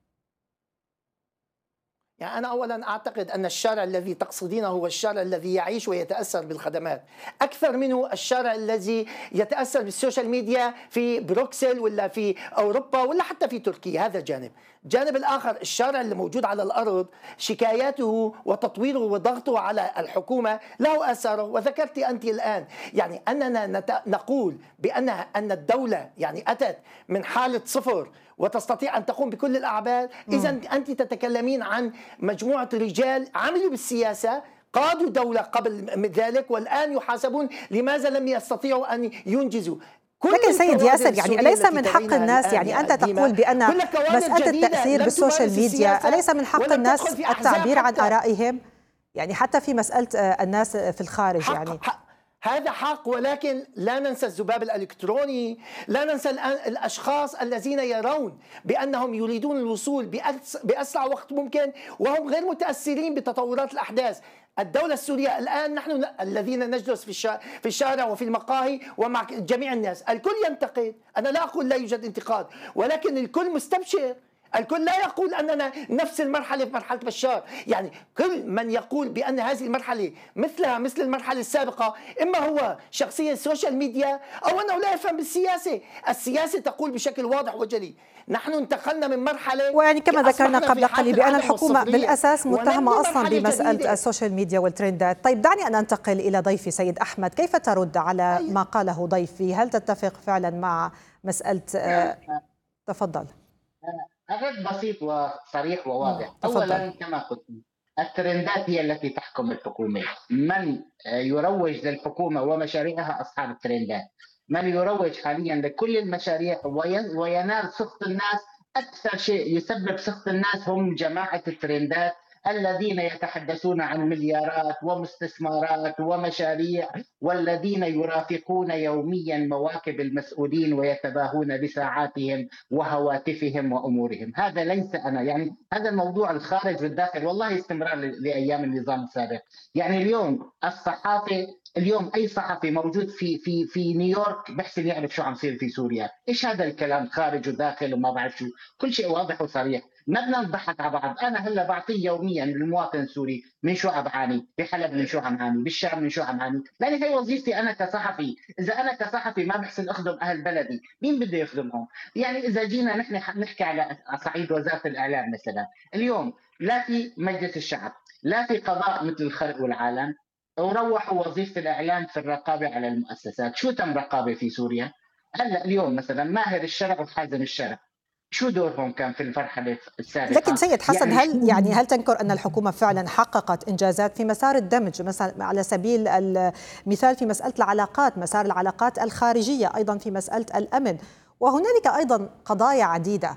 يعني أنا أولا أعتقد أن الشارع الذي تقصدينه هو الشارع الذي يعيش ويتأثر بالخدمات أكثر منه الشارع الذي يتأثر بالسوشيال ميديا في بروكسل ولا في أوروبا ولا حتى في تركيا. هذا جانب. الجانب الآخر الشارع اللي موجود على الأرض، شكاياته وتطويره وضغطه على الحكومة له أثره. وذكرت أنت الآن يعني أننا نقول بأن أن الدولة يعني أتت من حالة صفر وتستطيع أن تقوم بكل الأعمال. إذا أنت تتكلمين عن مجموعة رجال عملوا بالسياسة، قادوا دولة قبل ذلك والآن يحاسبون لماذا لم يستطيعوا أن ينجزوا. لكن سيد ياسر يعني أليس من حق الناس، يعني أنت تقول بأن مسألة التأثير بالسوشيال ميديا أليس من حق الناس التعبير عن آرائهم؟ يعني حتى في مسألة الناس في الخارج حق يعني حق هذا حق، ولكن لا ننسى الذباب الإلكتروني، لا ننسى الأشخاص الذين يرون بأنهم يريدون الوصول بأسرع وقت ممكن وهم غير متأثرين بتطورات الأحداث. الدولة السورية الآن نحن الذين نجلس في في الشارع وفي المقاهي ومع جميع الناس، الكل ينتقد. أنا لا أقول لا يوجد انتقاد، ولكن الكل مستبشر. الكل لا يقول أننا نفس المرحلة في مرحلة بشار. يعني كل من يقول بأن هذه المرحلة مثلها مثل المرحلة السابقة إما هو شخصية السوشيال ميديا أو أنه لا يفهم بالسياسة. السياسة تقول بشكل واضح وجلي نحن انتقلنا من مرحلة، ويعني كما ذكرنا قبل قليل بأن الحكومة بالأساس متهمة أصلا بمسألة جديدة. السوشيال ميديا والترندات. طيب دعني أن أنتقل إلى ضيفي سيد أحمد، كيف ترد على ما قاله ضيفي؟ هل تتفق فعلا مع مسألة آه تفضل. الرد بسيط وصريح وواضح. أولا كما قلت الترندات هي التي تحكم الحكومة. من يروج للحكومة ومشاريعها أصحاب الترندات. من يروج حاليا لكل المشاريع وينال سخط الناس، أكثر شيء يسبب سخط الناس هم جماعة الترندات الذين يتحدثون عن مليارات ومستثمرات ومشاريع، والذين يرافقون يوميا مواكب المسؤولين ويتباهون بساعاتهم وهواتفهم وأمورهم. هذا ليس أنا، يعني هذا الموضوع الخارج والداخل والله استمرار لأيام النظام السابق. يعني اليوم الصحافة، اليوم أي صحفي موجود في في في نيويورك بحسن يعرف شو عم يصير في سوريا. إيش هذا الكلام خارج وداخل وما بعرف شو، كل شيء واضح وصريح. ما بدنا نضحك على بعض. انا هلا بعطيه يوميا للمواطن السوري من شو عم بعاني، بحلب من شو عم بعاني، بالشام من شو عم بعاني، لان هي وظيفتي انا كصحفي. اذا انا كصحفي ما بحسن اخدم اهل بلدي، مين بده يخدمهم؟ يعني اذا جينا نحن نحكي على صعيد وزاره الاعلام مثلا، اليوم لا في مجلس الشعب، لا في قضاء مثل الخلق والعالم، وروحوا وظيفه الاعلام في الرقابه على المؤسسات. شو تم رقابه في سوريا؟ هلا اليوم مثلا ماهر الشرع وحازم الشرع، شو دورهم كان في المرحله لكن السابقه؟ سيد حسن، يعني هل شو يعني هل تنكر أن الحكومة فعلا حققت إنجازات في مسار الدمج، مثلا على سبيل المثال في مسألة العلاقات، مسار العلاقات الخارجية، أيضا في مسألة الأمن، وهنالك أيضا قضايا عديدة؟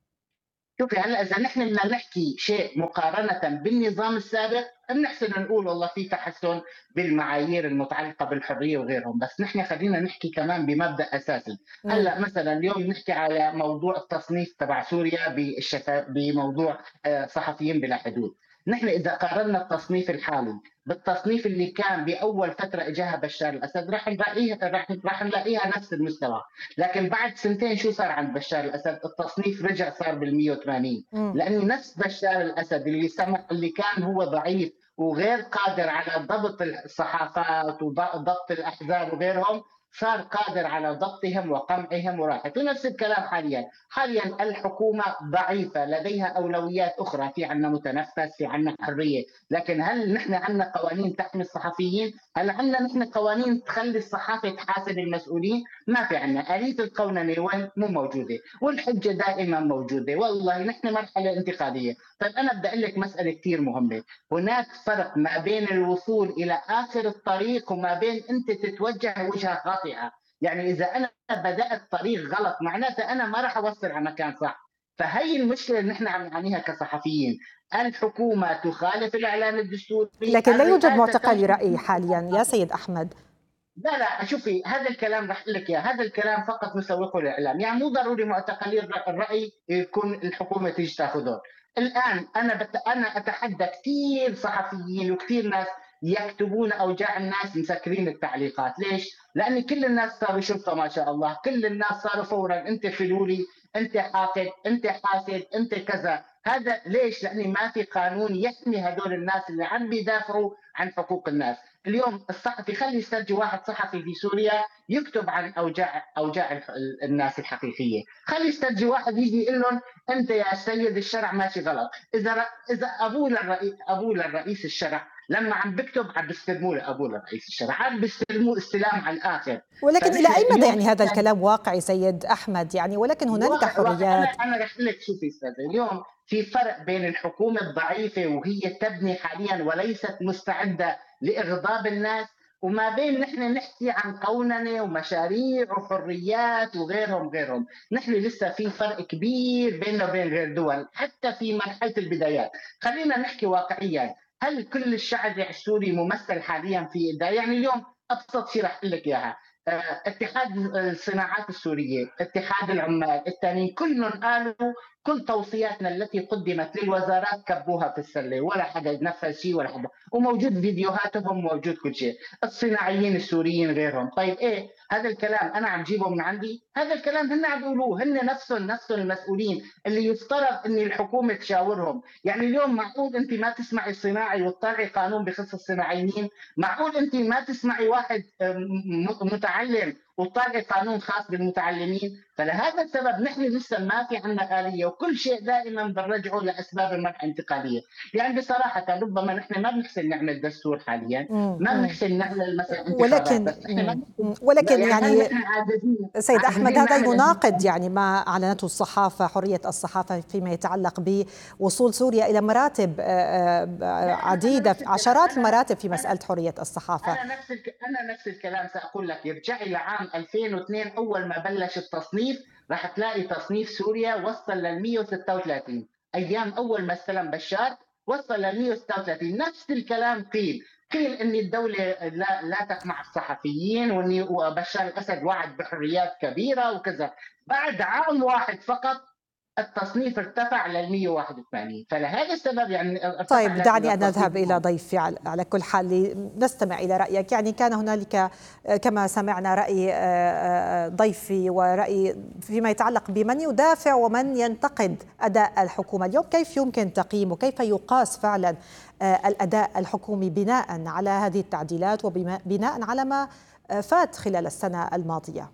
شوفي هلا اذا نحن بدنا نحكي شيء مقارنه بالنظام السابق، بنحسن نقول والله في تحسن بالمعايير المتعلقه بالحريه وغيرهم، بس نحن خلينا نحكي كمان بمبدا اساسي. مم. هلا مثلا اليوم نحكي على موضوع التصنيف تبع سوريا بالشفا بموضوع آه، صحفيين بلا حدود. نحن اذا قارنا التصنيف الحالي بالتصنيف اللي كان باول فتره اجاها بشار الاسد، راح نلاقيها راح راح نلاقيها نفس المستوى. لكن بعد سنتين شو صار عند بشار الاسد؟ التصنيف رجع صار بال مئة وثمانين، مم. لانه نفس بشار الاسد اللي سمح اللي كان هو ضعيف وغير قادر على ضبط الصحافات وضبط الاحزاب وغيرهم، صار قادر على ضبطهم وقمعهم وراحت. ونفس الكلام حاليا، حاليا الحكومه ضعيفه، لديها اولويات اخرى، في عندنا متنفس، في عندنا حريه، لكن هل نحن عندنا قوانين تحمي الصحفيين؟ هل عندنا نحن قوانين تخلي الصحافه تحاسب المسؤولين؟ ما في عندنا. آلية القوننة وين؟ مو موجودة، والحجة دائما موجودة. والله نحن مرحلة انتقالية. طيب أنا بدي أقول لك مسألة كثير مهمة، هناك فرق ما بين الوصول إلى آخر الطريق وما بين أنت تتوجه وجهة خاطئة. يعني إذا أنا بدأت طريق غلط معناته أنا ما راح أوصل على مكان صح. فهي المشكلة اللي نحن عم نعانيها كصحفيين. الحكومة تخالف الإعلان الدستوري، لكن لا يوجد الرئاسة معتقلي تنشر رأي حاليا يا سيد أحمد. لا لا شوفي هذا الكلام رح لك اياه، هذا الكلام فقط مسوقه الاعلام، يعني مو ضروري معتقلي الراي يكون الحكومه تيجي تاخذهم. الان انا بت... انا اتحدى كثير صحفيين وكثير ناس يكتبون اوجاع الناس مسكرين التعليقات. ليش؟ لان كل الناس صاروا شرطه ما شاء الله، كل الناس صاروا فورا انت فلولي، انت حاقد، انت حاسد، انت كذا. هذا ليش؟ لان ما في قانون يحمي هدول الناس اللي عم بيدافعوا عن حقوق الناس. اليوم الصحفي خلي يسترجي واحد صحفي في سوريا يكتب عن اوجاع اوجاع الناس الحقيقيه، خلي يسترجي واحد يجي يقول لهم انت يا سيد الشرع ماشي غلط. اذا اذا ابوه للرئيس ابوه للرئيس الشرع لما عم بكتب عم بيستلموه لابوه للرئيس الشرع، عم بيستلموه استلام على الاخر. ولكن إلى فنحن أي مدى اليوم يعني هذا الكلام واقعي سيد أحمد؟ يعني ولكن هنالك واقع واقع انا حريات. انا رح لك شوفي استاذ، اليوم في فرق بين الحكومه الضعيفه وهي تبني حاليا وليست مستعده لاغضاب الناس، وما بين نحن نحكي عن قوننه ومشاريع وحريات وغيرهم غيرهم. نحن لسه في فرق كبير بيننا وبين غير دول حتى في مرحله البدايات. خلينا نحكي واقعيا، هل كل الشعب السوري ممثل حاليا في ده؟ يعني اليوم ابسط شيء رح اقول لك اياها، اتحاد الصناعات السوريه، اتحاد العمال، الثانيين كلهم قالوا كل توصياتنا التي قدمت للوزارات كبوها في السله، ولا حدا نفذ شيء ولا حدا، وموجود فيديوهاتهم موجود كل شيء. الصناعيين السوريين غيرهم. طيب ايه هذا الكلام انا عم جيبه من عندي؟ هذا الكلام هن عم يقولوه، هن نفسهم نفسهم المسؤولين اللي يفترض ان الحكومه تشاورهم. يعني اليوم معقول انت ما تسمعي الصناعي وتطلعي قانون بخص الصناعيين؟ معقول انت ما تسمعي واحد متعلم وطالع قانون خاص بالمتعلمين؟ فلهذا السبب نحن لسه ما في عندنا آلية، وكل شيء دائما بنرجعه لأسباب المرحلة الانتقالية. يعني بصراحة ربما نحن ما بنحسن نعمل دستور حاليا، ما بنحسن نعمل مثلا انتخابات، ولكن بس نحن ما ولكن يعني هل يعني نحن عاجزين سيد أحمد، عاجزين هذا نعمل يناقض انتخابات؟ يعني ما أعلنته الصحافة، حرية الصحافة فيما يتعلق بوصول سوريا إلى مراتب عديدة، عشرات المراتب في مسألة حرية الصحافة. انا نفس الك... انا نفس الكلام ساقول لك. ارجعي لعام ألفين واثنين اول ما بلش التصنيف، راح تلاقي تصنيف سوريا وصل لل مئة وستة وثلاثين، ايام اول ما استلم بشار وصل لل مئة وستة وثلاثين. نفس الكلام قيل قيل ان الدوله لا لا تقمع الصحفيين، وان وبشار الاسد وعد بحريات كبيره وكذا. بعد عام واحد فقط التصنيف ارتفع لل مئة وواحد وثمانين، فلهذا السبب يعني ارتفع. طيب دعني أن نذهب إلى ضيفي على كل حال نستمع إلى رأيك. يعني كان هنالك كما سمعنا رأي ضيفي ورأي فيما يتعلق بمن يدافع ومن ينتقد أداء الحكومة اليوم. كيف يمكن تقييمه؟ كيف يقاس فعلا الأداء الحكومي بناء على هذه التعديلات وبناء على ما فات خلال السنة الماضية؟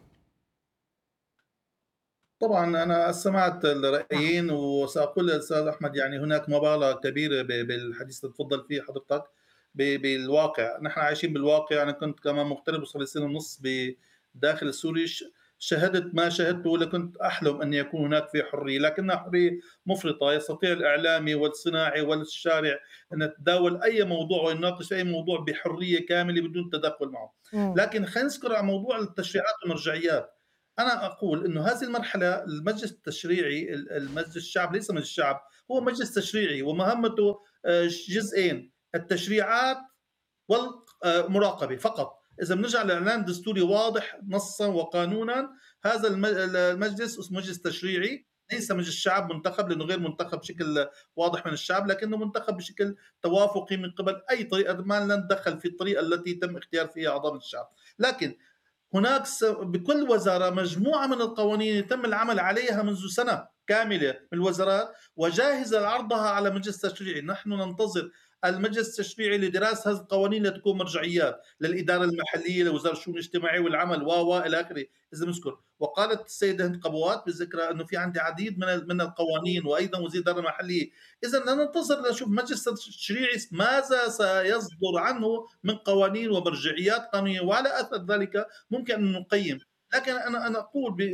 طبعا أنا سمعت الرأيين وسأقول للأستاذ أحمد يعني هناك مبالغة كبيرة بالحديث اللي تفضل فيه حضرتك بالواقع. نحن عايشين بالواقع. أنا كنت كمان مغترب صار لي سنة ونص بداخل سوريا، شهدت ما شهدته ولا كنت أحلم أن يكون هناك في حرية، لكنها حرية مفرطة. يستطيع الإعلامي والصناعي والشارع أن يتداول أي موضوع ويناقش أي موضوع بحرية كاملة بدون تدخل معه. لكن خلينا نذكر على موضوع التشريعات والمرجعيات. أنا أقول إنه هذه المرحلة المجلس التشريعي، المجلس الشعب ليس مجلس الشعب، هو مجلس تشريعي ومهمته جزئين: التشريعات والمراقبة فقط. إذا بنرجع لإعلان دستوري واضح نصا وقانونا، هذا المجلس اسمه مجلس تشريعي، ليس مجلس الشعب منتخب، لأنه غير منتخب بشكل واضح من الشعب، لكنه منتخب بشكل توافقي من قبل أي طريقة، ما نتدخل في الطريقة التي تم اختيار فيها أعضاء الشعب. لكن هناك بكل وزارة مجموعة من القوانين يتم العمل عليها منذ سنة كاملة من الوزارات وجاهزة لعرضها على مجلس التشريعي. نحن ننتظر المجلس التشريعي لدراسة هذه القوانين لتكون مرجعيات للإدارة المحلية، لوزارة الشؤون الاجتماعية والعمل و إلى آخره. إذا نذكر، وقالت السيدة هند قبوات بذكرى أنه في عندي عديد من من القوانين وأيضا وزير الإدارة المحلية. إذا ننتظر نشوف مجلس التشريعي ماذا سيصدر عنه من قوانين ومرجعيات قانونية، وعلى أثر ذلك ممكن أن نقيم. لكن أنا أنا أقول ب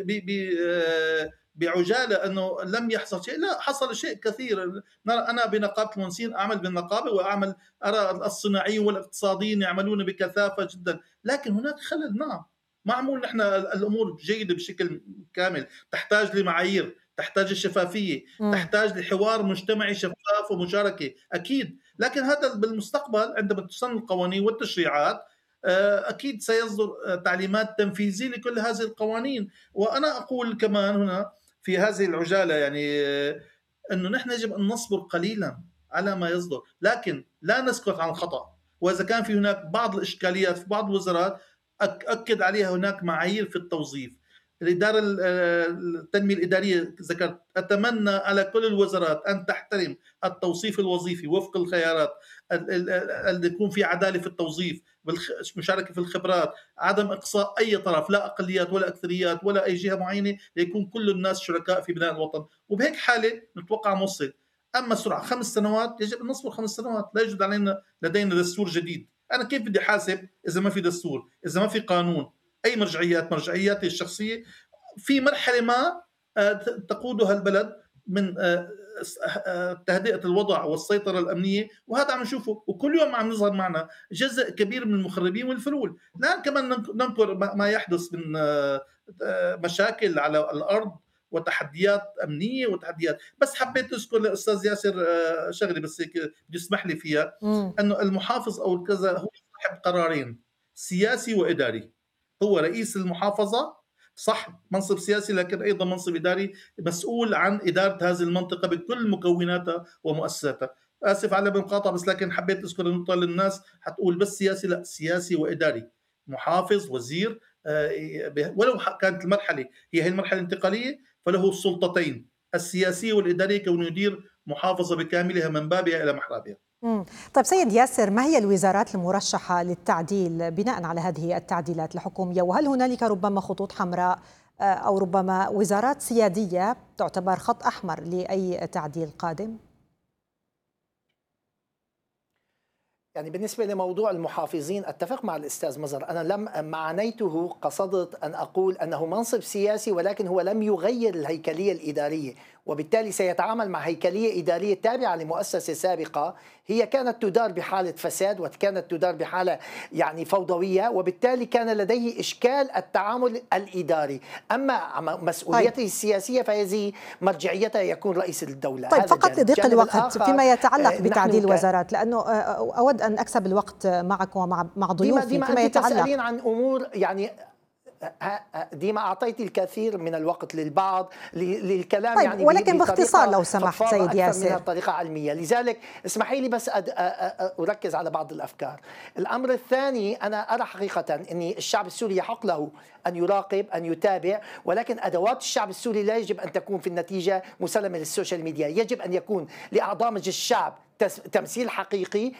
ب بعجالة أنه لم يحصل شيء، لا، حصل شيء كثير. أنا بنقابة المهندسين أعمل بالنقابة وأعمل أرى الصناعيين والاقتصاديين يعملون بكثافة جدا، لكن هناك خلل. نعم، معمول نحن الأمور جيدة بشكل كامل، تحتاج لمعايير، تحتاج لشفافية، تحتاج لحوار مجتمعي شفاف ومشاركة أكيد. لكن هذا بالمستقبل عندما تصنع القوانين والتشريعات أكيد سيصدر تعليمات تنفيذية لكل هذه القوانين. وأنا أقول كمان هنا في هذه العجالة يعني أنه نحن يجب أن نصبر قليلا على ما يصدر، لكن لا نسكت عن الخطأ. وإذا كان في هناك بعض الإشكاليات في بعض الوزارات أكد عليها هناك معايير في التوظيف. الإدارة التنمية الإدارية ذكرت، أتمنى على كل الوزارات أن تحترم التوظيف الوظيفي وفق الخيارات، أن يكون في عدالة في التوظيف، مشاركة في الخبرات، عدم إقصاء أي طرف، لا أقليات ولا أكثريات ولا أي جهة معينة، ليكون كل الناس شركاء في بناء الوطن. وبهيك حالة نتوقع نوصل. أما السرعة خمس سنوات، يجب أن نصبر خمس سنوات. لا يوجد علينا لدينا دستور جديد. أنا كيف بدي حاسب إذا ما في دستور، إذا ما في قانون؟ أي مرجعيات؟ مرجعياتي الشخصية في مرحلة ما تقودها البلد من تهدئة الوضع والسيطرة الأمنية، وهذا عم نشوفه وكل يوم عم نظهر معنا جزء كبير من المخربين والفلول. لا كمان ننكر ما يحدث من مشاكل على الأرض وتحديات أمنية وتحديات. بس حبيت أذكر للأستاذ ياسر شغلي بس هيك بدي يسمح لي فيها، أنه المحافظ أو الكذا هو صاحب قرارين، سياسي وإداري. هو رئيس المحافظة، صح، منصب سياسي، لكن أيضا منصب إداري مسؤول عن إدارة هذه المنطقة بكل مكوناتها ومؤسساتها. آسف على المقاطعة بس لكن حبيت أذكر النقطة للناس حتقول بس سياسي، لا، سياسي وإداري، محافظ، وزير. ولو كانت المرحلة هي هي المرحلة الانتقالية فله السلطتين السياسية والإدارية كونه يدير محافظة بكاملها من بابها إلى محرابها. مم. طيب سيد ياسر، ما هي الوزارات المرشحة للتعديل بناء على هذه التعديلات الحكومية؟ وهل هنالك ربما خطوط حمراء أو ربما وزارات سيادية تعتبر خط أحمر لأي تعديل قادم؟ يعني بالنسبة لموضوع المحافظين أتفق مع الأستاذ مظهر. أنا لم معنيته قصدت أن أقول أنه منصب سياسي، ولكن هو لم يغير الهيكلية الإدارية، وبالتالي سيتعامل مع هيكلية إدارية تابعة لمؤسسة سابقة هي كانت تدار بحالة فساد وكانت تدار بحالة يعني فوضوية، وبالتالي كان لديه إشكال التعامل الإداري. أما مسؤوليته طيب. السياسية فهذه مرجعيتها يكون رئيس الدولة. طيب فقط لضيق الوقت فيما يتعلق بتعديل الوزارات، لأنه أود أن أكسب الوقت معك ومع مع ضيوفي ديما فيما يتعلق تسألين عن أمور يعني ديما أعطيت الكثير من الوقت للبعض للكلام. طيب يعني ولكن باختصار لو سمحت سيد ياسر. طريقة علمية، لذلك اسمحي لي بس أركز على بعض الأفكار. الأمر الثاني، أنا أرى حقيقة أن الشعب السوري يحق له أن يراقب، أن يتابع، ولكن أدوات الشعب السوري لا يجب أن تكون في النتيجة مسلمة للسوشيال ميديا. يجب أن يكون لأعضاء مجلس الشعب تمثيل حقيقي،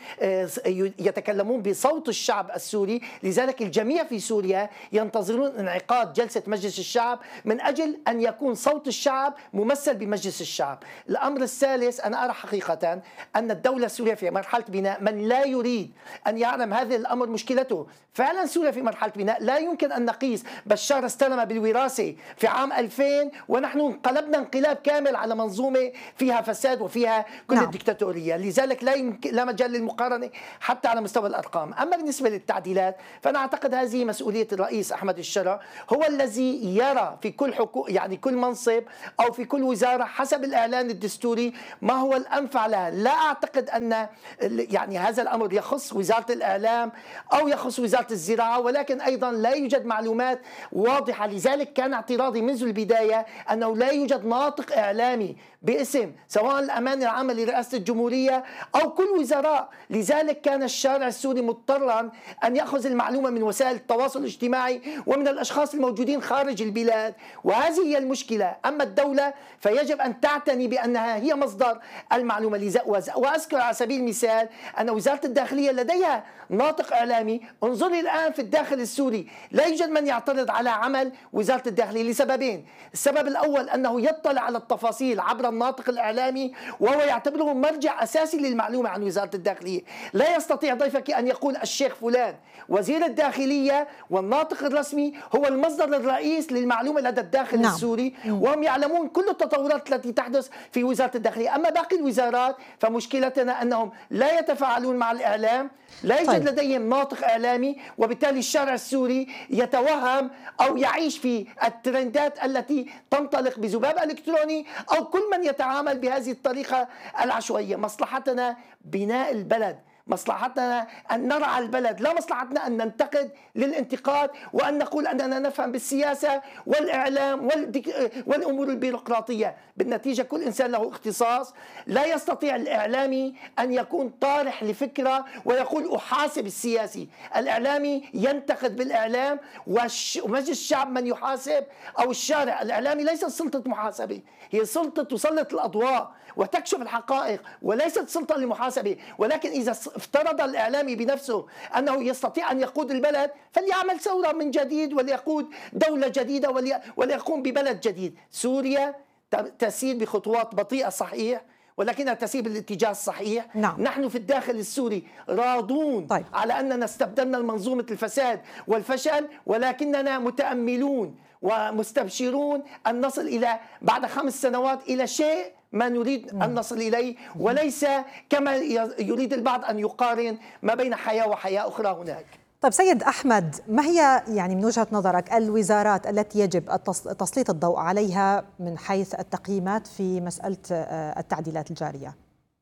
يتكلمون بصوت الشعب السوري. لذلك الجميع في سوريا ينتظرون انعقاد جلسة مجلس الشعب من أجل أن يكون صوت الشعب ممثل بمجلس الشعب. الأمر الثالث، أنا أرى حقيقة أن الدولة السورية في مرحلة بناء. من لا يريد أن يعلم هذا الأمر مشكلته. فعلا سوريا في مرحلة بناء. لا يمكن أن نقيس بشار استلم بالوراثة في عام ألفين ونحن انقلبنا انقلاب كامل على منظومة فيها فساد وفيها كل نعم. الدكتاتورية. لذلك لا يمكن لا مجال للمقارنة حتى على مستوى الأرقام. أما بالنسبة للتعديلات فأنا أعتقد هذه مسؤولية الرئيس أحمد الشرع، هو الذي يرى في كل حكو يعني كل منصب أو في كل وزارة حسب الإعلان الدستوري ما هو الأنفع لها. لا أعتقد أن يعني هذا الأمر يخص وزارة الإعلام أو يخص وزارة الزراعة، ولكن أيضا لا يوجد معلومات واضحة. لذلك كان اعتراضي منذ البداية أنه لا يوجد ناطق إعلامي باسم سواء الأمانة العامة لرئاسة الجمهورية أو كل وزراء. لذلك كان الشارع السوري مضطرا أن يأخذ المعلومة من وسائل التواصل الاجتماعي ومن الأشخاص الموجودين خارج البلاد، وهذه هي المشكلة. أما الدولة فيجب أن تعتني بأنها هي مصدر المعلومة. وأذكر على سبيل المثال أن وزارة الداخلية لديها ناطق إعلامي. انظري الآن في الداخل السوري لا يوجد من يعترض على عمل وزارة الداخلية لسببين. السبب الأول أنه يطلع على التفاصيل عبر الناطق الإعلامي وهو يعتبره مرجع أساسي للمعلومة عن وزارة الداخلية. لا يستطيع ضيفك أن يقول الشيخ فلان وزير الداخلية والناطق الرسمي هو المصدر الرئيس للمعلومة لدى الداخل نعم. السوري، وهم يعلمون كل التطورات التي تحدث في وزارة الداخلية. أما باقي الوزارات فمشكلتنا أنهم لا يتفاعلون مع الإعلام، لا يوجد طيب. لديهم ناطق إعلامي، وبالتالي الشارع السوري يتوهم أو يعيش في الترندات التي تنطلق بذباب إلكتروني أو كل من يتعامل بهذه الطريقة العشوائية. مصلحتنا بناء البلد، مصلحتنا أن نرعى البلد، لا مصلحتنا أن ننتقد للانتقاد وأن نقول أننا نفهم بالسياسة والإعلام والأمور البيروقراطية. بالنتيجة كل إنسان له اختصاص. لا يستطيع الإعلامي أن يكون طارح لفكرة ويقول أحاسب السياسي. الإعلامي ينتقد بالإعلام ومجلس الشعب من يحاسب أو الشارع. الإعلامي ليست سلطة محاسبة، هي سلطة تسلط الأضواء وتكشف الحقائق وليست سلطة للمحاسبة. ولكن إذا افترض الإعلامي بنفسه أنه يستطيع أن يقود البلد فليعمل ثورة من جديد وليقود دولة جديدة وليقوم ببلد جديد. سوريا تسير بخطوات بطيئة صحيح، ولكنها تسير بالاتجاه الصحيح. نعم. نحن في الداخل السوري راضون طيب. على أننا استبدلنا منظومة الفساد والفشل، ولكننا متأملون ومستبشرون أن نصل إلى بعد خمس سنوات إلى شيء ما نريد أن نصل إليه، وليس كما يريد البعض أن يقارن ما بين حياة وحياة أخرى هناك. طيب سيد أحمد، ما هي يعني من وجهة نظرك الوزارات التي يجب تسليط الضوء عليها من حيث التقييمات في مسألة التعديلات الجارية؟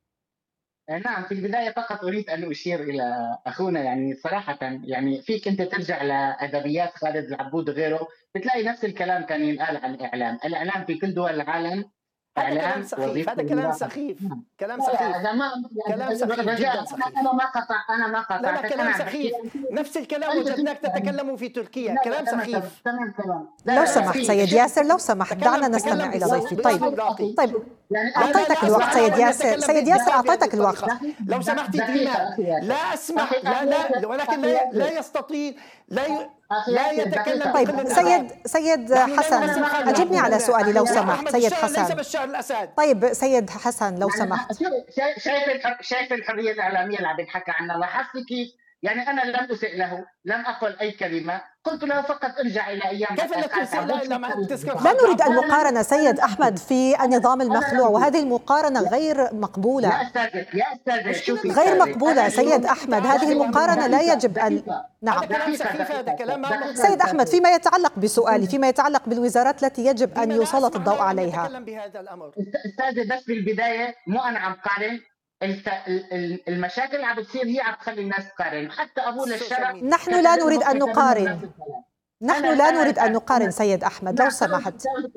نعم، في البداية فقط أريد أن أشير إلى أخونا. يعني صراحة يعني فيك أنت ترجع لأدبيات خالد العبود وغيره بتلاقي نفس الكلام كان ينقال عن الإعلام. الإعلام في كل دول العالم هذا كلام سخيف، هذا كلام سخيف، كلام سخيف، كلام سخيف جدا سخيف. أنا ما قطع أنا ما قطع لا لا كلام سخيف. نفس الكلام وجدناك تتكلموا في تركيا. كلام سخيف. تمام تمام. لو سمحت سيد ياسر، لو سمحت دعنا نستمع إلى ضيفي. طيب طيب أعطيتك الوقت سيد ياسر. سيد ياسر أعطيتك الوقت. لو سمحت ديما لا أسمح. لا لا ولكن لا لا يستطيع لا ي... لا يتكلم. طيب سيد سيد حسن أجبني على سؤالي لو سمحت. سيد حسن. ليس بشار الأسد. طيب سيد حسن لو سمحت. شايف شايف الحرية الإعلامية اللي عم بنحكي عنها، لاحظت كيف؟ يعني أنا لم أسئ له، لم أقل أي كلمة، قلت له فقط ارجع إلى أيام. كيف لا تسئ له لما تذكر؟ لا نريد المقارنة سيد أحمد في النظام المخلوع، وهذه المقارنة غير مقبولة. يا أستاذ يا أستاذ شوفي غير مقبولة سيد أحمد. هذه المقارنة لا يجب أن نعم. كلام سخيف هذا كلام. سيد أحمد فيما يتعلق بسؤالي، فيما يتعلق بالوزارات التي يجب أن يسلط الضوء عليها. أتكلم بهذا الأمر. أستاذ بس بالبداية مو أنا عم قارن، المشاكل اللي عم بتصير هي عم تخلي الناس تقارن. حتى ابو للشرع نحن لا نريد ان نقارن. نحن لا نريد أن نقارن سيد أحمد لو سمحت.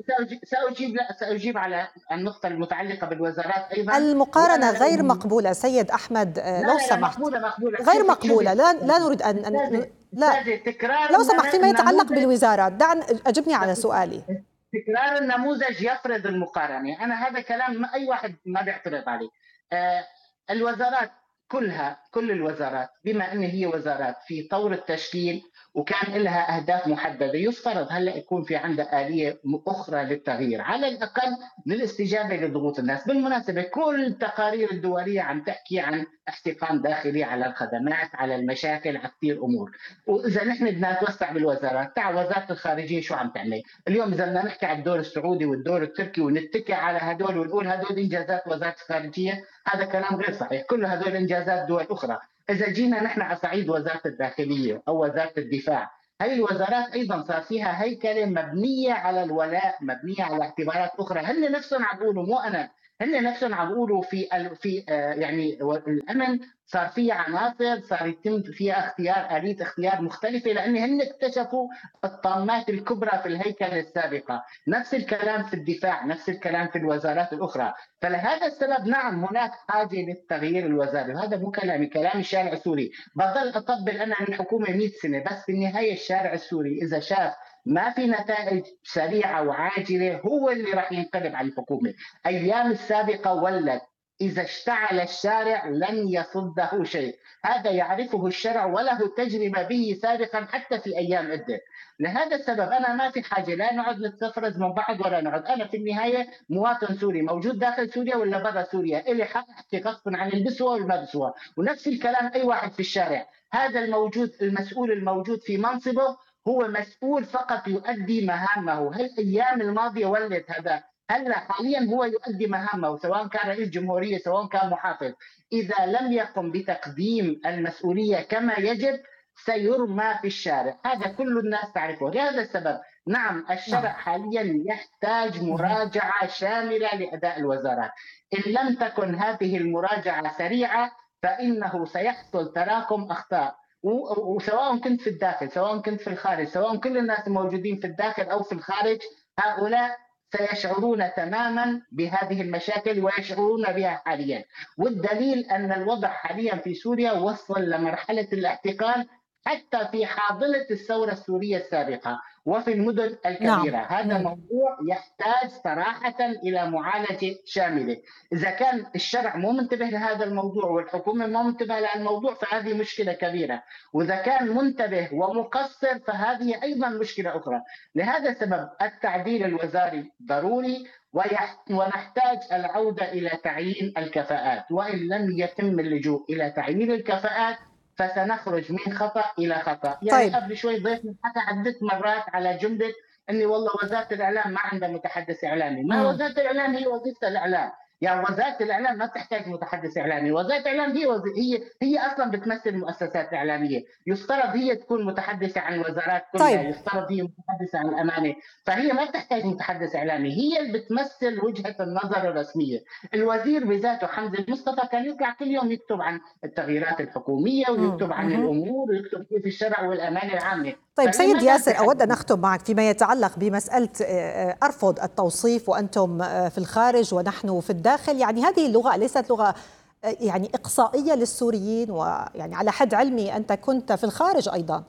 سأجيب لا سأجيب على النقطة المتعلقة بالوزارات أيضا. المقارنة غير مقبولة سيد أحمد لو سمحت. مقبولة مقبولة. غير مقبولة، لا لا نريد أن, أن لا لو سمحت فيما يتعلق بالوزارات دعني أجبني على سؤالي. تكرار النموذج يفرض المقارنة، أنا هذا كلام ما أي واحد ما بيعترض عليه. آه الوزارات كلها كل الوزارات بما أن هي وزارات في طور التشكيل وكان لها أهداف محددة، يفترض هلا يكون في عندها آلية أخرى للتغيير على الأقل للاستجابة لضغوط الناس. بالمناسبة كل التقارير الدولية عم تحكي عن احتقان داخلي على الخدمات، على المشاكل، على كثير أمور. وإذا نحن بدنا نتوسع بالوزارات، تعال وزارة الخارجية شو عم تعمل؟ اليوم إذا بدنا نحكي على الدور السعودي والدور التركي ونتكئ على هدول ونقول هدول إنجازات وزارة الخارجية، هذا كلام غير صحيح، كل هدول إنجازات دول أخرى. إذا جينا نحن على صعيد وزارة الداخلية أو وزارة الدفاع، هاي الوزارات أيضا صار فيها هيكلة مبنية على الولاء، مبنية على اعتبارات أخرى. هن نفسهم عم بيقولوا، مو أنا، هن نفسهم عم بيقولوا في في آه يعني الأمن صار فيها عناصر صار يتم فيها اختيار آلية اختيار مختلفة، لأن هن اكتشفوا الطامات الكبرى في الهيكلة السابقة. نفس الكلام في الدفاع، نفس الكلام في الوزارات الأخرى. فلهذا السبب نعم هناك حاجة للتغيير الوزاري، وهذا مو كلامي، كلام الشارع السوري. بضل أطبل أنا عن الحكومة مئة سنة، بس في النهاية الشارع السوري إذا شاف ما في نتائج سريعة وعاجلة هو اللي راح ينقلب على الحكومة. أيام السابقة ولت إذا اشتعل الشارع لن يصده شيء، هذا يعرفه الشرع وله تجربة به سابقا حتى في أيام عدة. لهذا السبب أنا ما في حاجة لا نقعد نتفرز من بعض ولا نقعد. أنا في النهاية مواطن سوري موجود داخل سوريا ولا برا سوريا، إلي حق أحكي غصبا عن البسوة والما بسوة، ونفس الكلام أي واحد في الشارع. هذا الموجود المسؤول الموجود في منصبه هو مسؤول فقط يؤدي مهامه. هالأيام الماضية ولت هذا، هلا حاليا هو يؤدي مهامه سواء كان رئيس جمهورية سواء كان محافظ. إذا لم يقم بتقديم المسؤولية كما يجب سيرمى في الشارع، هذا كل الناس تعرفه. لهذا السبب نعم الشرع حاليا يحتاج مراجعة شاملة لأداء الوزارات. إن لم تكن هذه المراجعة سريعة فإنه سيحصل تراكم أخطاء، وسواء كنت في الداخل سواء كنت في الخارج، سواء كل الناس الموجودين في الداخل أو في الخارج، هؤلاء سيشعرون تماما بهذه المشاكل ويشعرون بها حاليا. والدليل أن الوضع حاليا في سوريا وصل لمرحلة الاحتقان حتى في حاضنة الثورة السورية السابقة وفي المدن الكبيرة. نعم. هذا مم. موضوع يحتاج صراحة إلى معالجة شاملة. إذا كان الشرع مو منتبه لهذا الموضوع والحكومة مو منتبه لهذا الموضوع فهذه مشكلة كبيرة، وإذا كان منتبه ومقصر فهذه أيضا مشكلة أخرى. لهذا السبب التعديل الوزاري ضروري، ونحتاج العودة إلى تعيين الكفاءات، وإن لم يتم اللجوء إلى تعيين الكفاءات فسنخرج من خطأ إلى خطأ. يعني طيب. قبل شوي ضيفنا حكى عدة مرات على جملة أني والله وزارة الإعلام ما عندها متحدث إعلامي. ما وزارة الإعلام هي وظيفة الإعلام، يعني وزارة الإعلام ما تحتاج متحدث إعلامي. وزارة الإعلام هي وزي... هي هي أصلا بتمثل مؤسسات إعلامية، يفترض هي تكون متحدثة عن الوزارات كلها. طيب. يفترض هي متحدثة عن الأمانة، فهي ما تحتاج متحدث إعلامي، هي اللي بتمثل وجهة النظر الرسمية. الوزير بذاته حمزة المصطفى كان يطلع كل يوم يكتب عن التغييرات الحكومية ويكتب عن الأمور ويكتب كيف الشرع والأمانة العامة. طيب سيد ياسر، أود أن أختم معك فيما يتعلق بمسألة أرفض التوصيف وأنتم في الخارج ونحن في الداخل. يعني هذه اللغة ليست لغة يعني إقصائية للسوريين، ويعني على حد علمي أنت كنت في الخارج أيضا.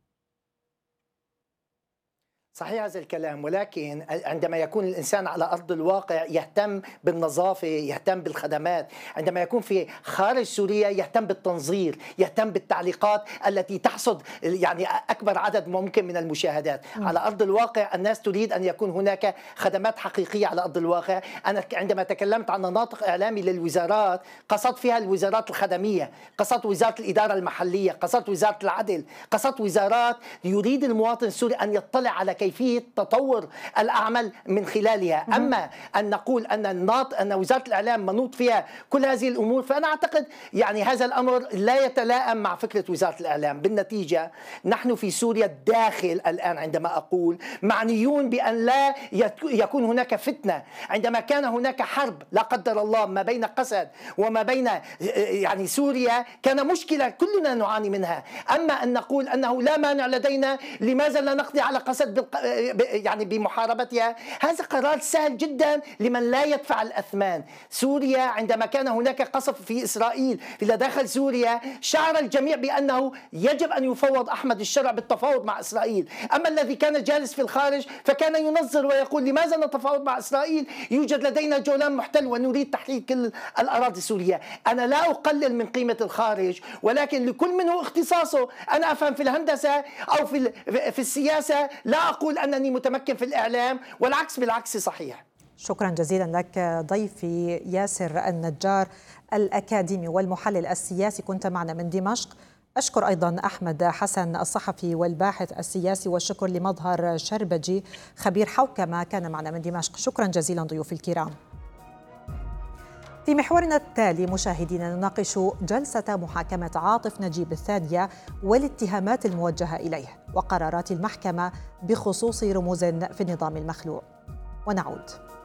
صحيح هذا الكلام، ولكن عندما يكون الإنسان على أرض الواقع يهتم بالنظافة، يهتم بالخدمات. عندما يكون في خارج سوريا يهتم بالتنظير، يهتم بالتعليقات التي تحصد يعني أكبر عدد ممكن من المشاهدات. م. على أرض الواقع الناس تريد أن يكون هناك خدمات حقيقية على أرض الواقع. أنا عندما تكلمت عن ناطق إعلامي للوزارات قصدت فيها الوزارات الخدمية، قصدت وزارة الإدارة المحلية، قصدت وزارة العدل، قصدت وزارات يريد المواطن السوري أن يطلع على كيفية تطور الأعمال من خلالها. أما أن نقول أن الناط أن وزارة الإعلام منوط فيها كل هذه الأمور، فأنا أعتقد يعني هذا الأمر لا يتلائم مع فكرة وزارة الإعلام. بالنتيجة نحن في سوريا الداخل الآن عندما أقول معنيون بأن لا يكون هناك فتنة. عندما كان هناك حرب لا قدر الله ما بين قسد وما بين يعني سوريا كان مشكلة كلنا نعاني منها. أما أن نقول أنه لا مانع لدينا، لماذا لا نقضي على قسد يعني بمحاربتها؟ هذا قرار سهل جدا لمن لا يدفع الأثمان. سوريا عندما كان هناك قصف في إسرائيل إلى داخل سوريا شعر الجميع بأنه يجب أن يفوض أحمد الشرع بالتفاوض مع إسرائيل. أما الذي كان جالس في الخارج فكان ينظر ويقول لماذا نتفاوض مع إسرائيل؟ يوجد لدينا جولان محتل ونريد تحرير كل الأراضي السورية. أنا لا أقلل من قيمة الخارج، ولكن لكل منه اختصاصه. أنا أفهم في الهندسة أو في في السياسة، لا أقول أنني متمكن في الإعلام، والعكس بالعكس صحيح. شكرا جزيلا لك ضيفي ياسر النجار الأكاديمي والمحلل السياسي، كنت معنا من دمشق. أشكر أيضا أحمد حسن الصحفي والباحث السياسي، والشكر لمظهر شربجي خبير حوكمة كان معنا من دمشق. شكرا جزيلا ضيوفي الكرام. في محورنا التالي مشاهدينا نناقش جلسة محاكمة عاطف نجيب الثانية والاتهامات الموجهة إليه وقرارات المحكمة بخصوص رموز في النظام المخلوع، ونعود.